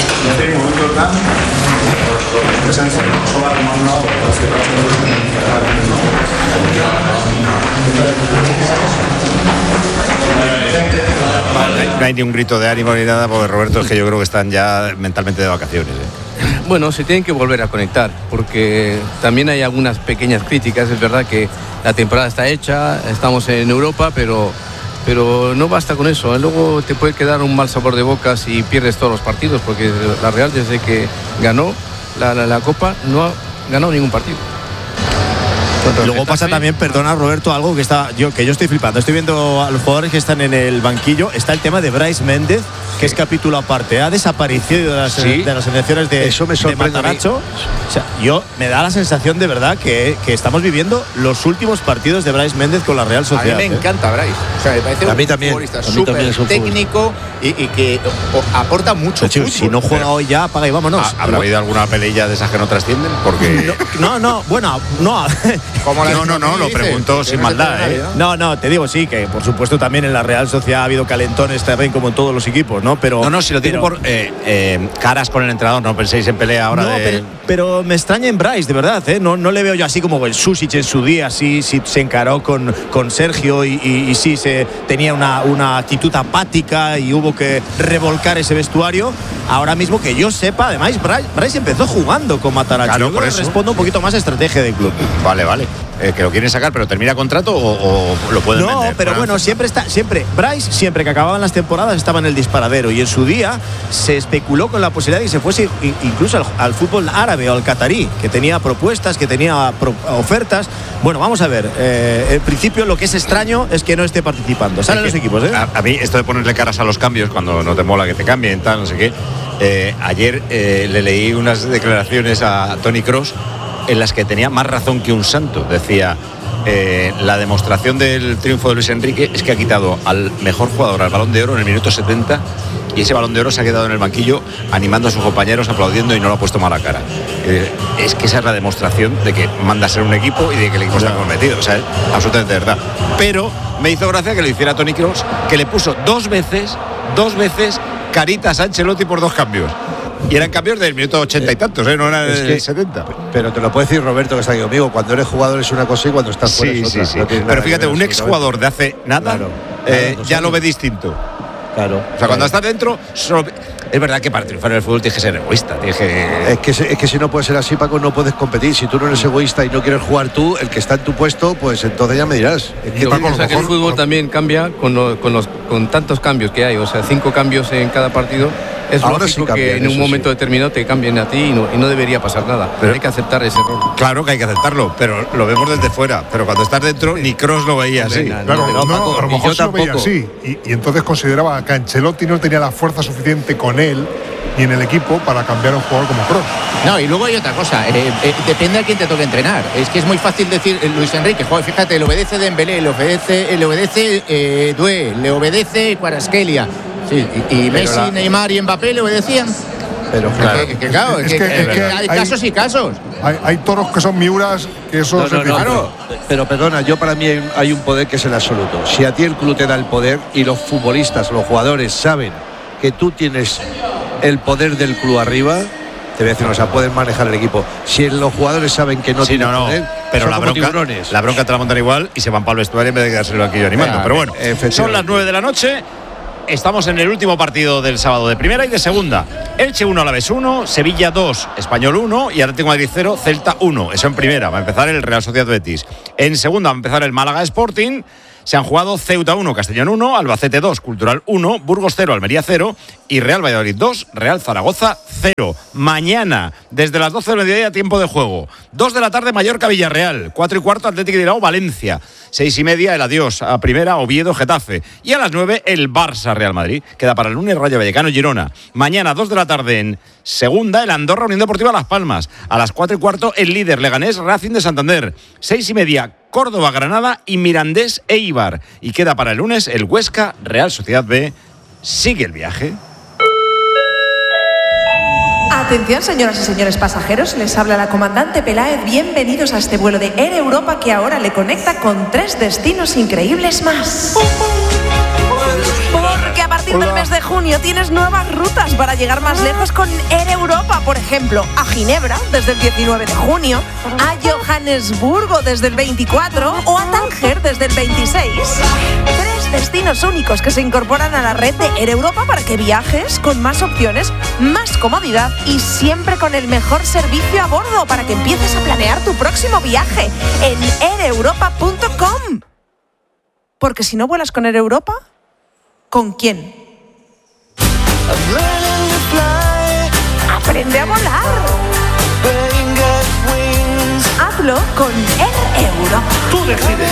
No hay ni un grito de ánimo ni nada, porque Roberto, es que yo creo que están ya mentalmente de vacaciones. Bueno, se tienen que volver a conectar, porque también hay algunas pequeñas críticas. Es verdad que la temporada está hecha, estamos en Europa, pero no basta con eso. Luego te puede quedar un mal sabor de boca si pierdes todos los partidos, porque la Real, desde que ganó la Copa, no ha ganado ningún partido. Luego pasa también, perdona Roberto, algo que yo estoy flipando. Estoy viendo a los jugadores que están en el banquillo. Está el tema de Brais Méndez, que es capítulo aparte. Ha desaparecido de las elecciones de eso me sorprende. Mataracho. O sea, me da la sensación de verdad que estamos viviendo los últimos partidos de Brais Méndez con la Real Sociedad. A mí me encanta Brais. O sea, me parece un futbolista súper técnico y que aporta mucho. Si no juega hoy ya, apaga y vámonos. ¿Habrá habido alguna pelea de esas que no trascienden? Porque No, lo pregunto sin maldad, ¿eh? No, te digo sí, que por supuesto también en la Real Sociedad ha habido calentones también como en todos los equipos, ¿no? Pero si lo digo por caras con el entrenador, no penséis en pelea ahora. Pero me extraña en Brais, de verdad, ¿eh? No le veo yo así como el Susic en su día, sí se encaró con Sergio y sí se tenía una actitud apática y hubo que revolcar ese vestuario. Ahora mismo que yo sepa, además Brais empezó jugando con Mataracho. Claro, por eso respondo un poquito más a estrategia del club. Vale. Que lo quieren sacar, pero termina contrato o lo pueden vender. No, pero bueno, siempre Brais, siempre que acababan las temporadas, estaba en el disparadero, y en su día se especuló con la posibilidad de que se fuese incluso al fútbol árabe o al catarí, que tenía propuestas, que tenía ofertas. Bueno, vamos a ver. En principio, lo que es extraño es que no esté participando. Salen los equipos, ¿eh? A mí, esto de ponerle caras a los cambios cuando no te mola que te cambien, tal, no sé qué. Ayer le leí unas declaraciones a Toni Kroos en las que tenía más razón que un santo. Decía, la demostración del triunfo de Luis Enrique es que ha quitado al mejor jugador al Balón de Oro en el minuto 70, y ese Balón de Oro se ha quedado en el banquillo animando a sus compañeros, aplaudiendo, y no lo ha puesto mala cara. Es que esa es la demostración de que manda a ser un equipo y de que el equipo está comprometido. O sea, es absolutamente verdad. Pero me hizo gracia que lo hiciera Toni Kroos, que le puso dos veces caritas a Ancelotti por 2 cambios. Y eran cambios del minuto 80 y tantos, no eran del 70. Pero te lo puede decir Roberto, que está aquí conmigo. Cuando eres jugador es una cosa y cuando estás fuera es otra. Sí. No pero fíjate, un exjugador de hace nada ya lo ve distinto. Claro. O sea, cuando estás dentro, es verdad que para triunfar en el fútbol tienes que ser egoísta. Es que si no puede ser así, Paco, no puedes competir. Si tú no eres egoísta y no quieres jugar tú, el que está en tu puesto, pues entonces ya me dirás. Que el fútbol también cambia con tantos cambios que hay. O sea, 5 cambios en cada partido. Es ahora lógico sí que en un momento determinado te cambien a ti y no debería pasar nada. Pero hay que aceptar ese error. Claro que hay que aceptarlo, pero lo vemos desde fuera. Pero cuando estás dentro, ni Kroos lo veía así. Claro, a lo mejor lo veía así. Y entonces consideraba que Ancelotti no tenía la fuerza suficiente con él ni en el equipo para cambiar a un jugador como Kroos. No, y luego hay otra cosa. Depende a quién te toque entrenar. Es que es muy fácil decir Luis Enrique, joder, fíjate, le obedece Dembélé, le obedece Doué, le obedece Kvaratskhelia. Sí, y Messi, Neymar y Mbappé le obedecían. Pero claro, hay casos y casos. Hay toros que son miuras, que eso claro. Pero perdona, yo para mí hay un poder que es el absoluto. Si a ti el club te da el poder y los futbolistas, los jugadores saben que tú tienes el poder del club arriba, te voy a decir, o sea, pueden manejar el equipo. Si los jugadores saben que no tienen poder, pero la bronca te la montan igual y se van para el vestuario en vez de quedarse aquí animando. Pero bueno, son las 9 de la noche. estamos en el último partido del sábado de primera y de segunda. Elche 1, Alavés 1, Sevilla 2, Español 1 y Atlético de Madrid 0, Celta 1. Eso en primera, va a empezar el Real Sociedad Betis. En segunda va a empezar el Málaga Sporting. Se han jugado Ceuta 1, Castellón 1, Albacete 2, Cultural 1, Burgos 0, Almería 0 y Real Valladolid 2, Real Zaragoza 0. Mañana, desde las 12 del mediodía, tiempo de juego. 2 de la tarde, Mallorca Villarreal. 4 y cuarto, Atlético de Bilbao Valencia. 6 y media, el adiós a primera, Oviedo Getafe. Y a las 9, el Barça Real Madrid. Queda para el lunes Rayo Vallecano Girona. Mañana, 2 de la tarde en segunda, el Andorra Unión Deportiva Las Palmas. A las 4 y cuarto, el líder Leganés Racing de Santander. 6 y media, Córdoba, Granada y Mirandés Eibar. Y queda para el lunes el Huesca Real Sociedad B. Sigue el viaje. Atención, señoras y señores pasajeros, les habla la comandante Peláez. Bienvenidos a este vuelo de Air Europa que ahora le conecta con 3 destinos increíbles más. Porque a partir del mes de junio tienes nuevas rutas para llegar más lejos con Air Europa. Por ejemplo, a Ginebra desde el 19 de junio, a Johannesburgo desde el 24 o a Tánger desde el 26. 3 destinos únicos que se incorporan a la red de Air Europa para que viajes con más opciones, más comodidad y siempre con el mejor servicio a bordo para que empieces a planear tu próximo viaje en aireuropa.com. Porque si no vuelas con Air Europa, ¿con quién? Aprende a volar. Hazlo con Air Europa. Tú decides.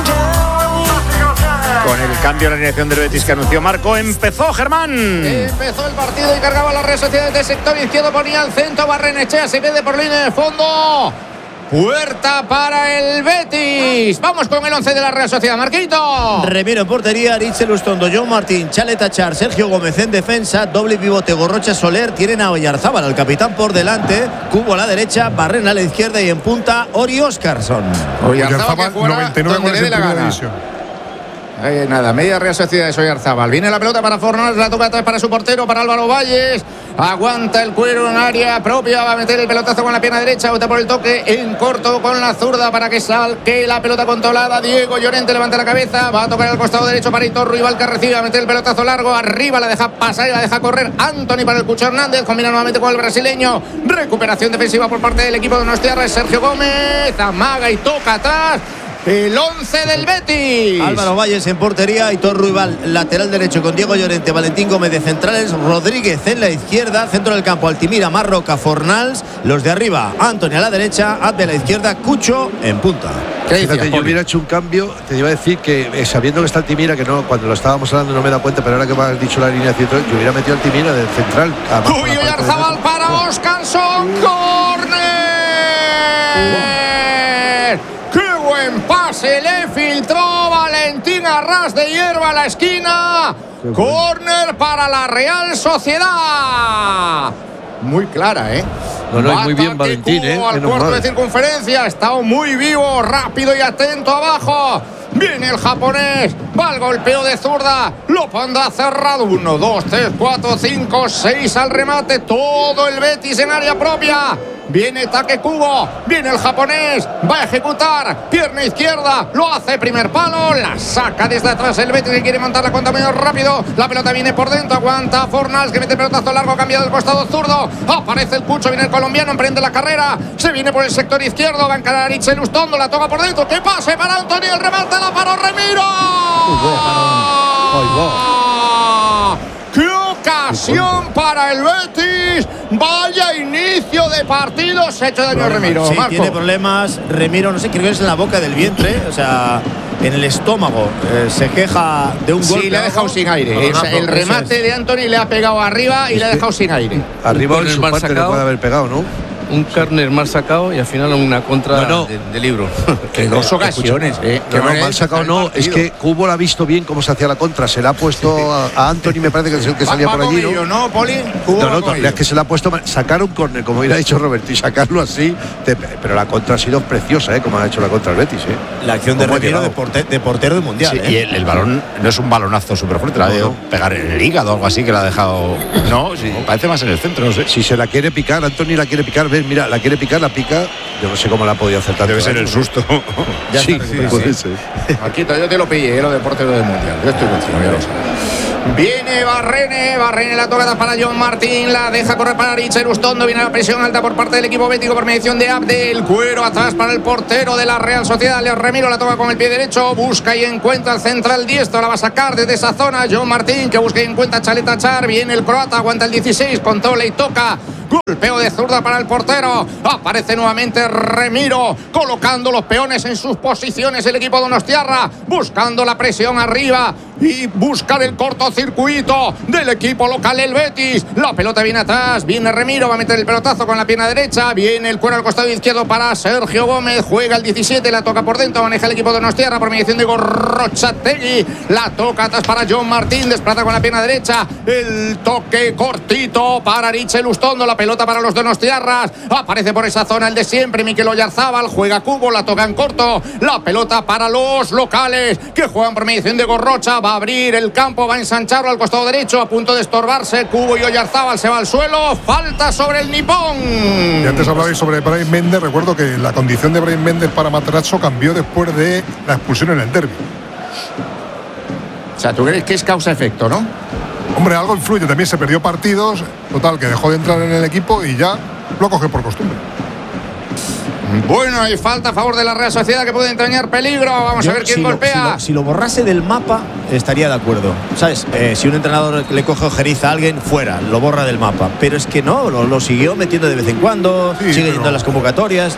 Con el cambio en la alineación del Betis que anunció Marco, empezó Germán. Empezó el partido y cargaba la Real Sociedad del sector izquierdo, ponía al centro, Barrenechea se pierde por línea de fondo. Puerta para el Betis. Vamos con el 11 de la Real Sociedad, Marquito. Remiro en portería, Aritz Lustondo, John Martín, Chale Tachar, Sergio Gómez en defensa, doble pivote Gorrocha Soler, tienen a Oyarzábal, al capitán por delante, Cubo a la derecha, Barrena a la izquierda y en punta Ori Óscarson. Oyarzábal, 99 goles en primera división. Nada, media Real Sociedad de Oyarzábal. Viene la pelota para Fornals, la toca atrás para su portero, para Álvaro Valles. Aguanta el cuero en área propia, va a meter el pelotazo con la pierna derecha, bota por el toque en corto con la zurda para que salque la pelota controlada. Diego Llorente levanta la cabeza, va a tocar al costado derecho para Hitor Rival que recibe, va a meter el pelotazo largo, arriba la deja pasar y la deja correr Anthony para el Cucho Hernández, combina nuevamente con el brasileño. Recuperación defensiva por parte del equipo de Donostiarra, Sergio Gómez, amaga y toca atrás. El 11 del Betis. Álvaro Valles en portería, Aitor Ruibal lateral derecho con Diego Llorente, Valentín Gómez de centrales, Rodríguez en la izquierda, centro del campo Altimira, Marroca, Fornals, los de arriba, Antonio a la derecha, Abde a la izquierda, Cucho en punta. Fíjate, yo hubiera hecho un cambio, te iba a decir que sabiendo que está Altimira, que no, cuando lo estábamos hablando no me da cuenta, pero ahora que me has dicho la línea yo hubiera metido Altimira del central. Uy, Oyarzábal para Óscarson, córner. Buen pase, le filtró Valentín a ras de hierba a la esquina. Córner para la Real Sociedad. Muy clara, ¿eh? No, muy bien Valentín, al cuarto de circunferencia, ha estado muy vivo, rápido y atento abajo. Viene el japonés, va el golpeo de zurda, lo pondrá cerrado. 1, 2, 3, 4, 5, 6 al remate. Todo el Betis en área propia. Viene Take Kubo, viene el japonés, va a ejecutar, pierna izquierda, lo hace primer palo, la saca desde atrás el Betis que quiere montar la cuenta medio rápido, la pelota viene por dentro, aguanta Fornals que mete el pelotazo largo, cambiado del costado zurdo, aparece el Cucho, viene el colombiano, emprende la carrera, se viene por el sector izquierdo, va a encarar a Aritz Lustondo, la toca por dentro, que pase para Antonio, el remate la paró Remiro. ¡Qué ocasión para el Betis! ¡Vaya inicio de partido! Se ha hecho daño Remiro. Sí, Marco. tiene problemas. Remiro, no sé, creo que es en la boca del vientre, o sea, en el estómago. Se queja de un golpe. Sí, le ha dejado sin aire. El remate de Anthony le ha pegado arriba y le ha dejado sin aire. Arriba en su parte le puede haber pegado, ¿no? Un córner mal sacado y al final una contra de libro. Que dos ocasiones, mal sacado no, es que Cubo la ha visto bien cómo se hacía la contra, se la ha puesto a Anthony, me parece que es el que salía por allí, ¿no, Poli? No, es que se la ha puesto, sacar un córner, como hubiera dicho Roberto, y sacarlo así, pero la contra ha sido preciosa, como ha hecho la contra el Betis, La acción de Remiro de portero del Mundial. Sí, y el balón no es un balonazo súper fuerte, la ha debido pegar en el hígado o algo así, que la ha dejado. No, sí, parece más en el centro, no sé. Si se la quiere picar, Anthony la quiere picar, ves, mira, la quiere picar, la pica. Yo no sé cómo la ha podido acertar. Debe ser el susto. Sí, puede ser. Marquito, yo te lo pillé, lo de portero del Mundial. Yo estoy contigo, ya lo sabes. Viene Barrene la tocada para John Martín, la deja correr para Richard Ustondo, viene la presión alta por parte del equipo bético por mediación de Abdel, cuero atrás para el portero de la Real Sociedad, Leo Remiro la toca con el pie derecho, busca y encuentra el central diestro, la va a sacar desde esa zona John Martín, que busca y encuentra Chaleta Char, viene el croata, aguanta el 16, controla y toca. Golpeo de zurda para el portero. Aparece nuevamente Remiro, colocando los peones en sus posiciones. El equipo donostiarra buscando la presión arriba y buscar el cortocircuito del equipo local, el Betis. La pelota viene atrás, viene Remiro, va a meter el pelotazo con la pierna derecha. Viene el cuero al costado izquierdo para Sergio Gómez. Juega el 17, la toca por dentro. Maneja el equipo donostiarra por mediación de Gorrochategui. La toca atrás para John Martín, desplaza con la pierna derecha. El toque cortito para Richel Ustondo. La pelota para los donostiarras, aparece por esa zona el de siempre, Mikel Oyarzábal, juega Cubo, la toca en corto, la pelota para los locales, que juegan por mediación de Gorrocha, va a abrir el campo, va a ensancharlo al costado derecho, a punto de estorbarse, Cubo y Oyarzábal, se va al suelo, falta sobre el nipón. Y antes hablabais sobre Brahim Méndez, recuerdo que la condición de Brahim Méndez para Matarazzo cambió después de la expulsión en el derbi. O sea, ¿tú crees que es causa-efecto, no? Hombre, algo influye, también se perdió partidos, total, que dejó de entrar en el equipo y ya lo coge por costumbre. Bueno, hay falta a favor de la Real Sociedad que puede entrañar peligro. Vamos a ver quién golpea. Si lo borrase del mapa, estaría de acuerdo. ¿Sabes? Si un entrenador le coge ojeriza a alguien, fuera, lo borra del mapa. Pero es que no, lo siguió metiendo de vez en cuando, sigue yendo a las convocatorias.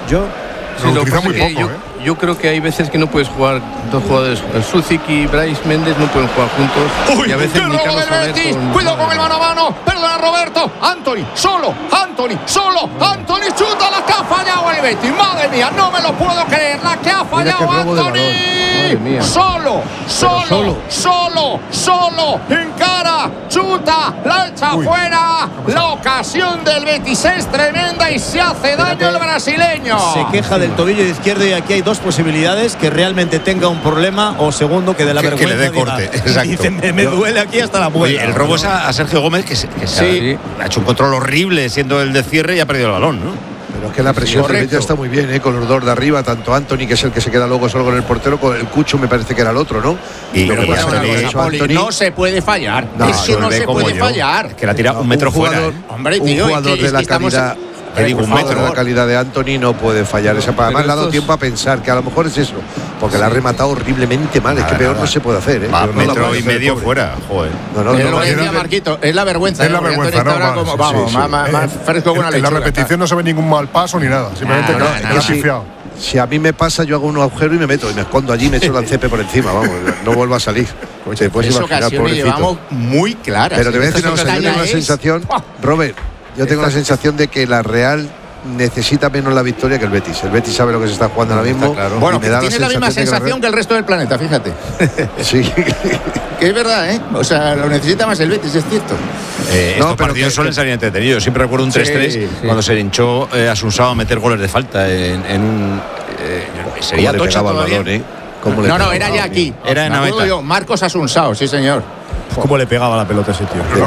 Yo creo que hay veces que no puedes jugar dos jugadores, el Sucic y Brais Méndez no pueden jugar juntos. Uy, y a veces ¡qué robo del Betis! Cuidado con el mano a mano. Perdona, Roberto. Anthony, solo. Anthony chuta la que ha fallado el Betis. Madre mía, no me lo puedo creer. La que ha fallado Anthony. Solo. Encara, chuta, la echa afuera. La ocasión del Betis es tremenda y se hace daño el brasileño. Se queja del tobillo izquierdo y aquí hay dos posibilidades: que realmente tenga un problema, o segundo, que de la vergüenza que le dé corte. Exacto. Dice, me duele aquí hasta la muela. El robo es a Sergio Gómez, que ha hecho un control horrible siendo el de cierre y ha perdido el balón, ¿no? Pero es que la presión del Betis está muy bien, con los dos de arriba, tanto Anthony, que es el que se queda luego solo con el portero, con el Cucho me parece que era el otro, ¿no? Pero no se puede fallar. Eso no se puede fallar. Que la tira un metro fuera. Hombre, tío, un jugador de la calidad. Un metro de la calidad de Anthony no puede fallar. Además le ha dado tiempo a pensar que a lo mejor es eso, porque la ha rematado horriblemente mal. Es que peor no se puede hacer, ¿eh? Va metro y medio fuera, joder. Es lo que decía Marquito, es la vergüenza. Es la vergüenza, ¿no? Vamos, más fresco que una lechuga. En la repetición no se ve ningún mal paso ni nada. Simplemente que ha pifiado. Si a mí me pasa, yo hago un agujero y me meto y me escondo allí y me echo el cepe por encima, vamos, no vuelvo a salir. Te puedes imaginar, pobrecito. Llevamos muy claras. Pero te voy a decir una cosa, yo tengo la sensación, Robert, yo tengo la sensación de que la Real necesita menos la victoria que el Betis. El Betis sabe lo que se está jugando ahora mismo. Claro. Bueno, que tiene la misma sensación que el resto del planeta, fíjate. Sí. Que es verdad, ¿eh? O sea, lo necesita más el Betis, es cierto. Estos partidos suelen salir entretenidos. Siempre recuerdo un 3-3 cuando se hinchó Asunsao a meter goles de falta en un... sería Tocha todavía. No, era ya aquí. Era en Anoeta. Marcos Asunsao, sí señor. ¿Cómo le pegaba la pelota a ese tío? ¡Qué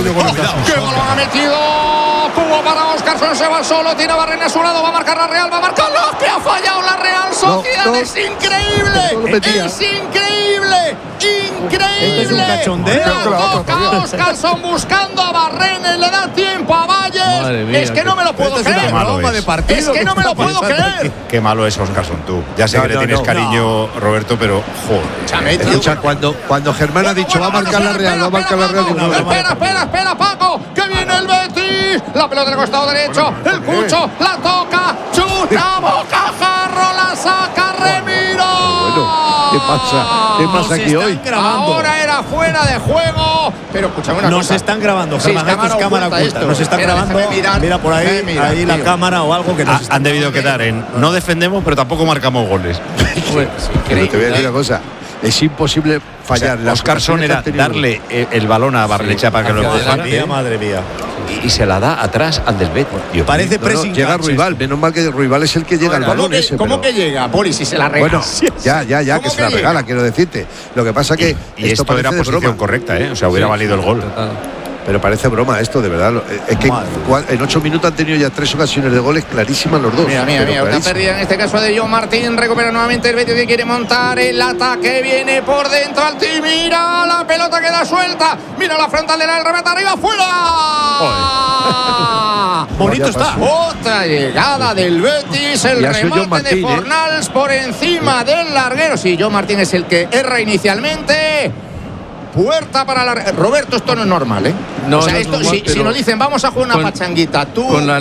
gol ha metido! Cubo para Óscarson, se va solo, tiene a Barrene a su lado, va a marcar la Real, va a marcar lo que ha fallado la Real Sociedad. Es increíble, es increíble. Esto es un cachondeo. La toca Óscarson buscando a Barrene, le da tiempo a Valles. Es que no me lo puedo creer. Es que no me lo puedo creer. Qué malo es Óscarson, tú. Ya sé que le tienes cariño, Roberto, pero joder. Escucha, cuando Germán ha dicho va a marcar la Real, va a marcar la Real. Espera, Paco, que viene el Betis. La pelota del costado derecho, el Cucho, la toca, chuta, bocajarro, la saca Remiro. ¿Qué pasa aquí hoy? Ahora era fuera de juego, pero escúchame una cosa. Nos están grabando, Germán, esto es cámara oculta. Nos están grabando, mira por ahí la cámara o algo que nos han debido quedar en no defendemos, pero tampoco marcamos goles. Pero te voy a decir una cosa. Es imposible fallar. Óscarson era darle el balón a Barlecha para que lo empujara. Madre mía. Y se la da atrás al del Betis. Parece pressing. Llega Ruibal, menos mal que Ruibal es el que llega al balón ese. ¿Cómo que llega, Poli, si se la regala? Bueno, ya, que se la regala, quiero decirte. Lo que pasa que esto era posición correcta, ¿eh? O sea, hubiera valido el gol. Pero parece broma esto, de verdad. Es que en 8 minutos han tenido ya 3 ocasiones de goles clarísimas los dos. Mira, una pérdida en este caso de John Martín. Recupera nuevamente el Betis que quiere montar el ataque. Viene por dentro al ti. Mira, la pelota queda suelta. Mira la frontal del remate arriba, fuera. Bonito está. Otra llegada del Betis. El remate Martín, de Fornals por encima del larguero. Sí, John Martín es el que erra inicialmente. Puerta para Roberto, esto no es normal, ¿eh? No, o sea, esto, si nos dicen vamos a jugar una pachanguita, tú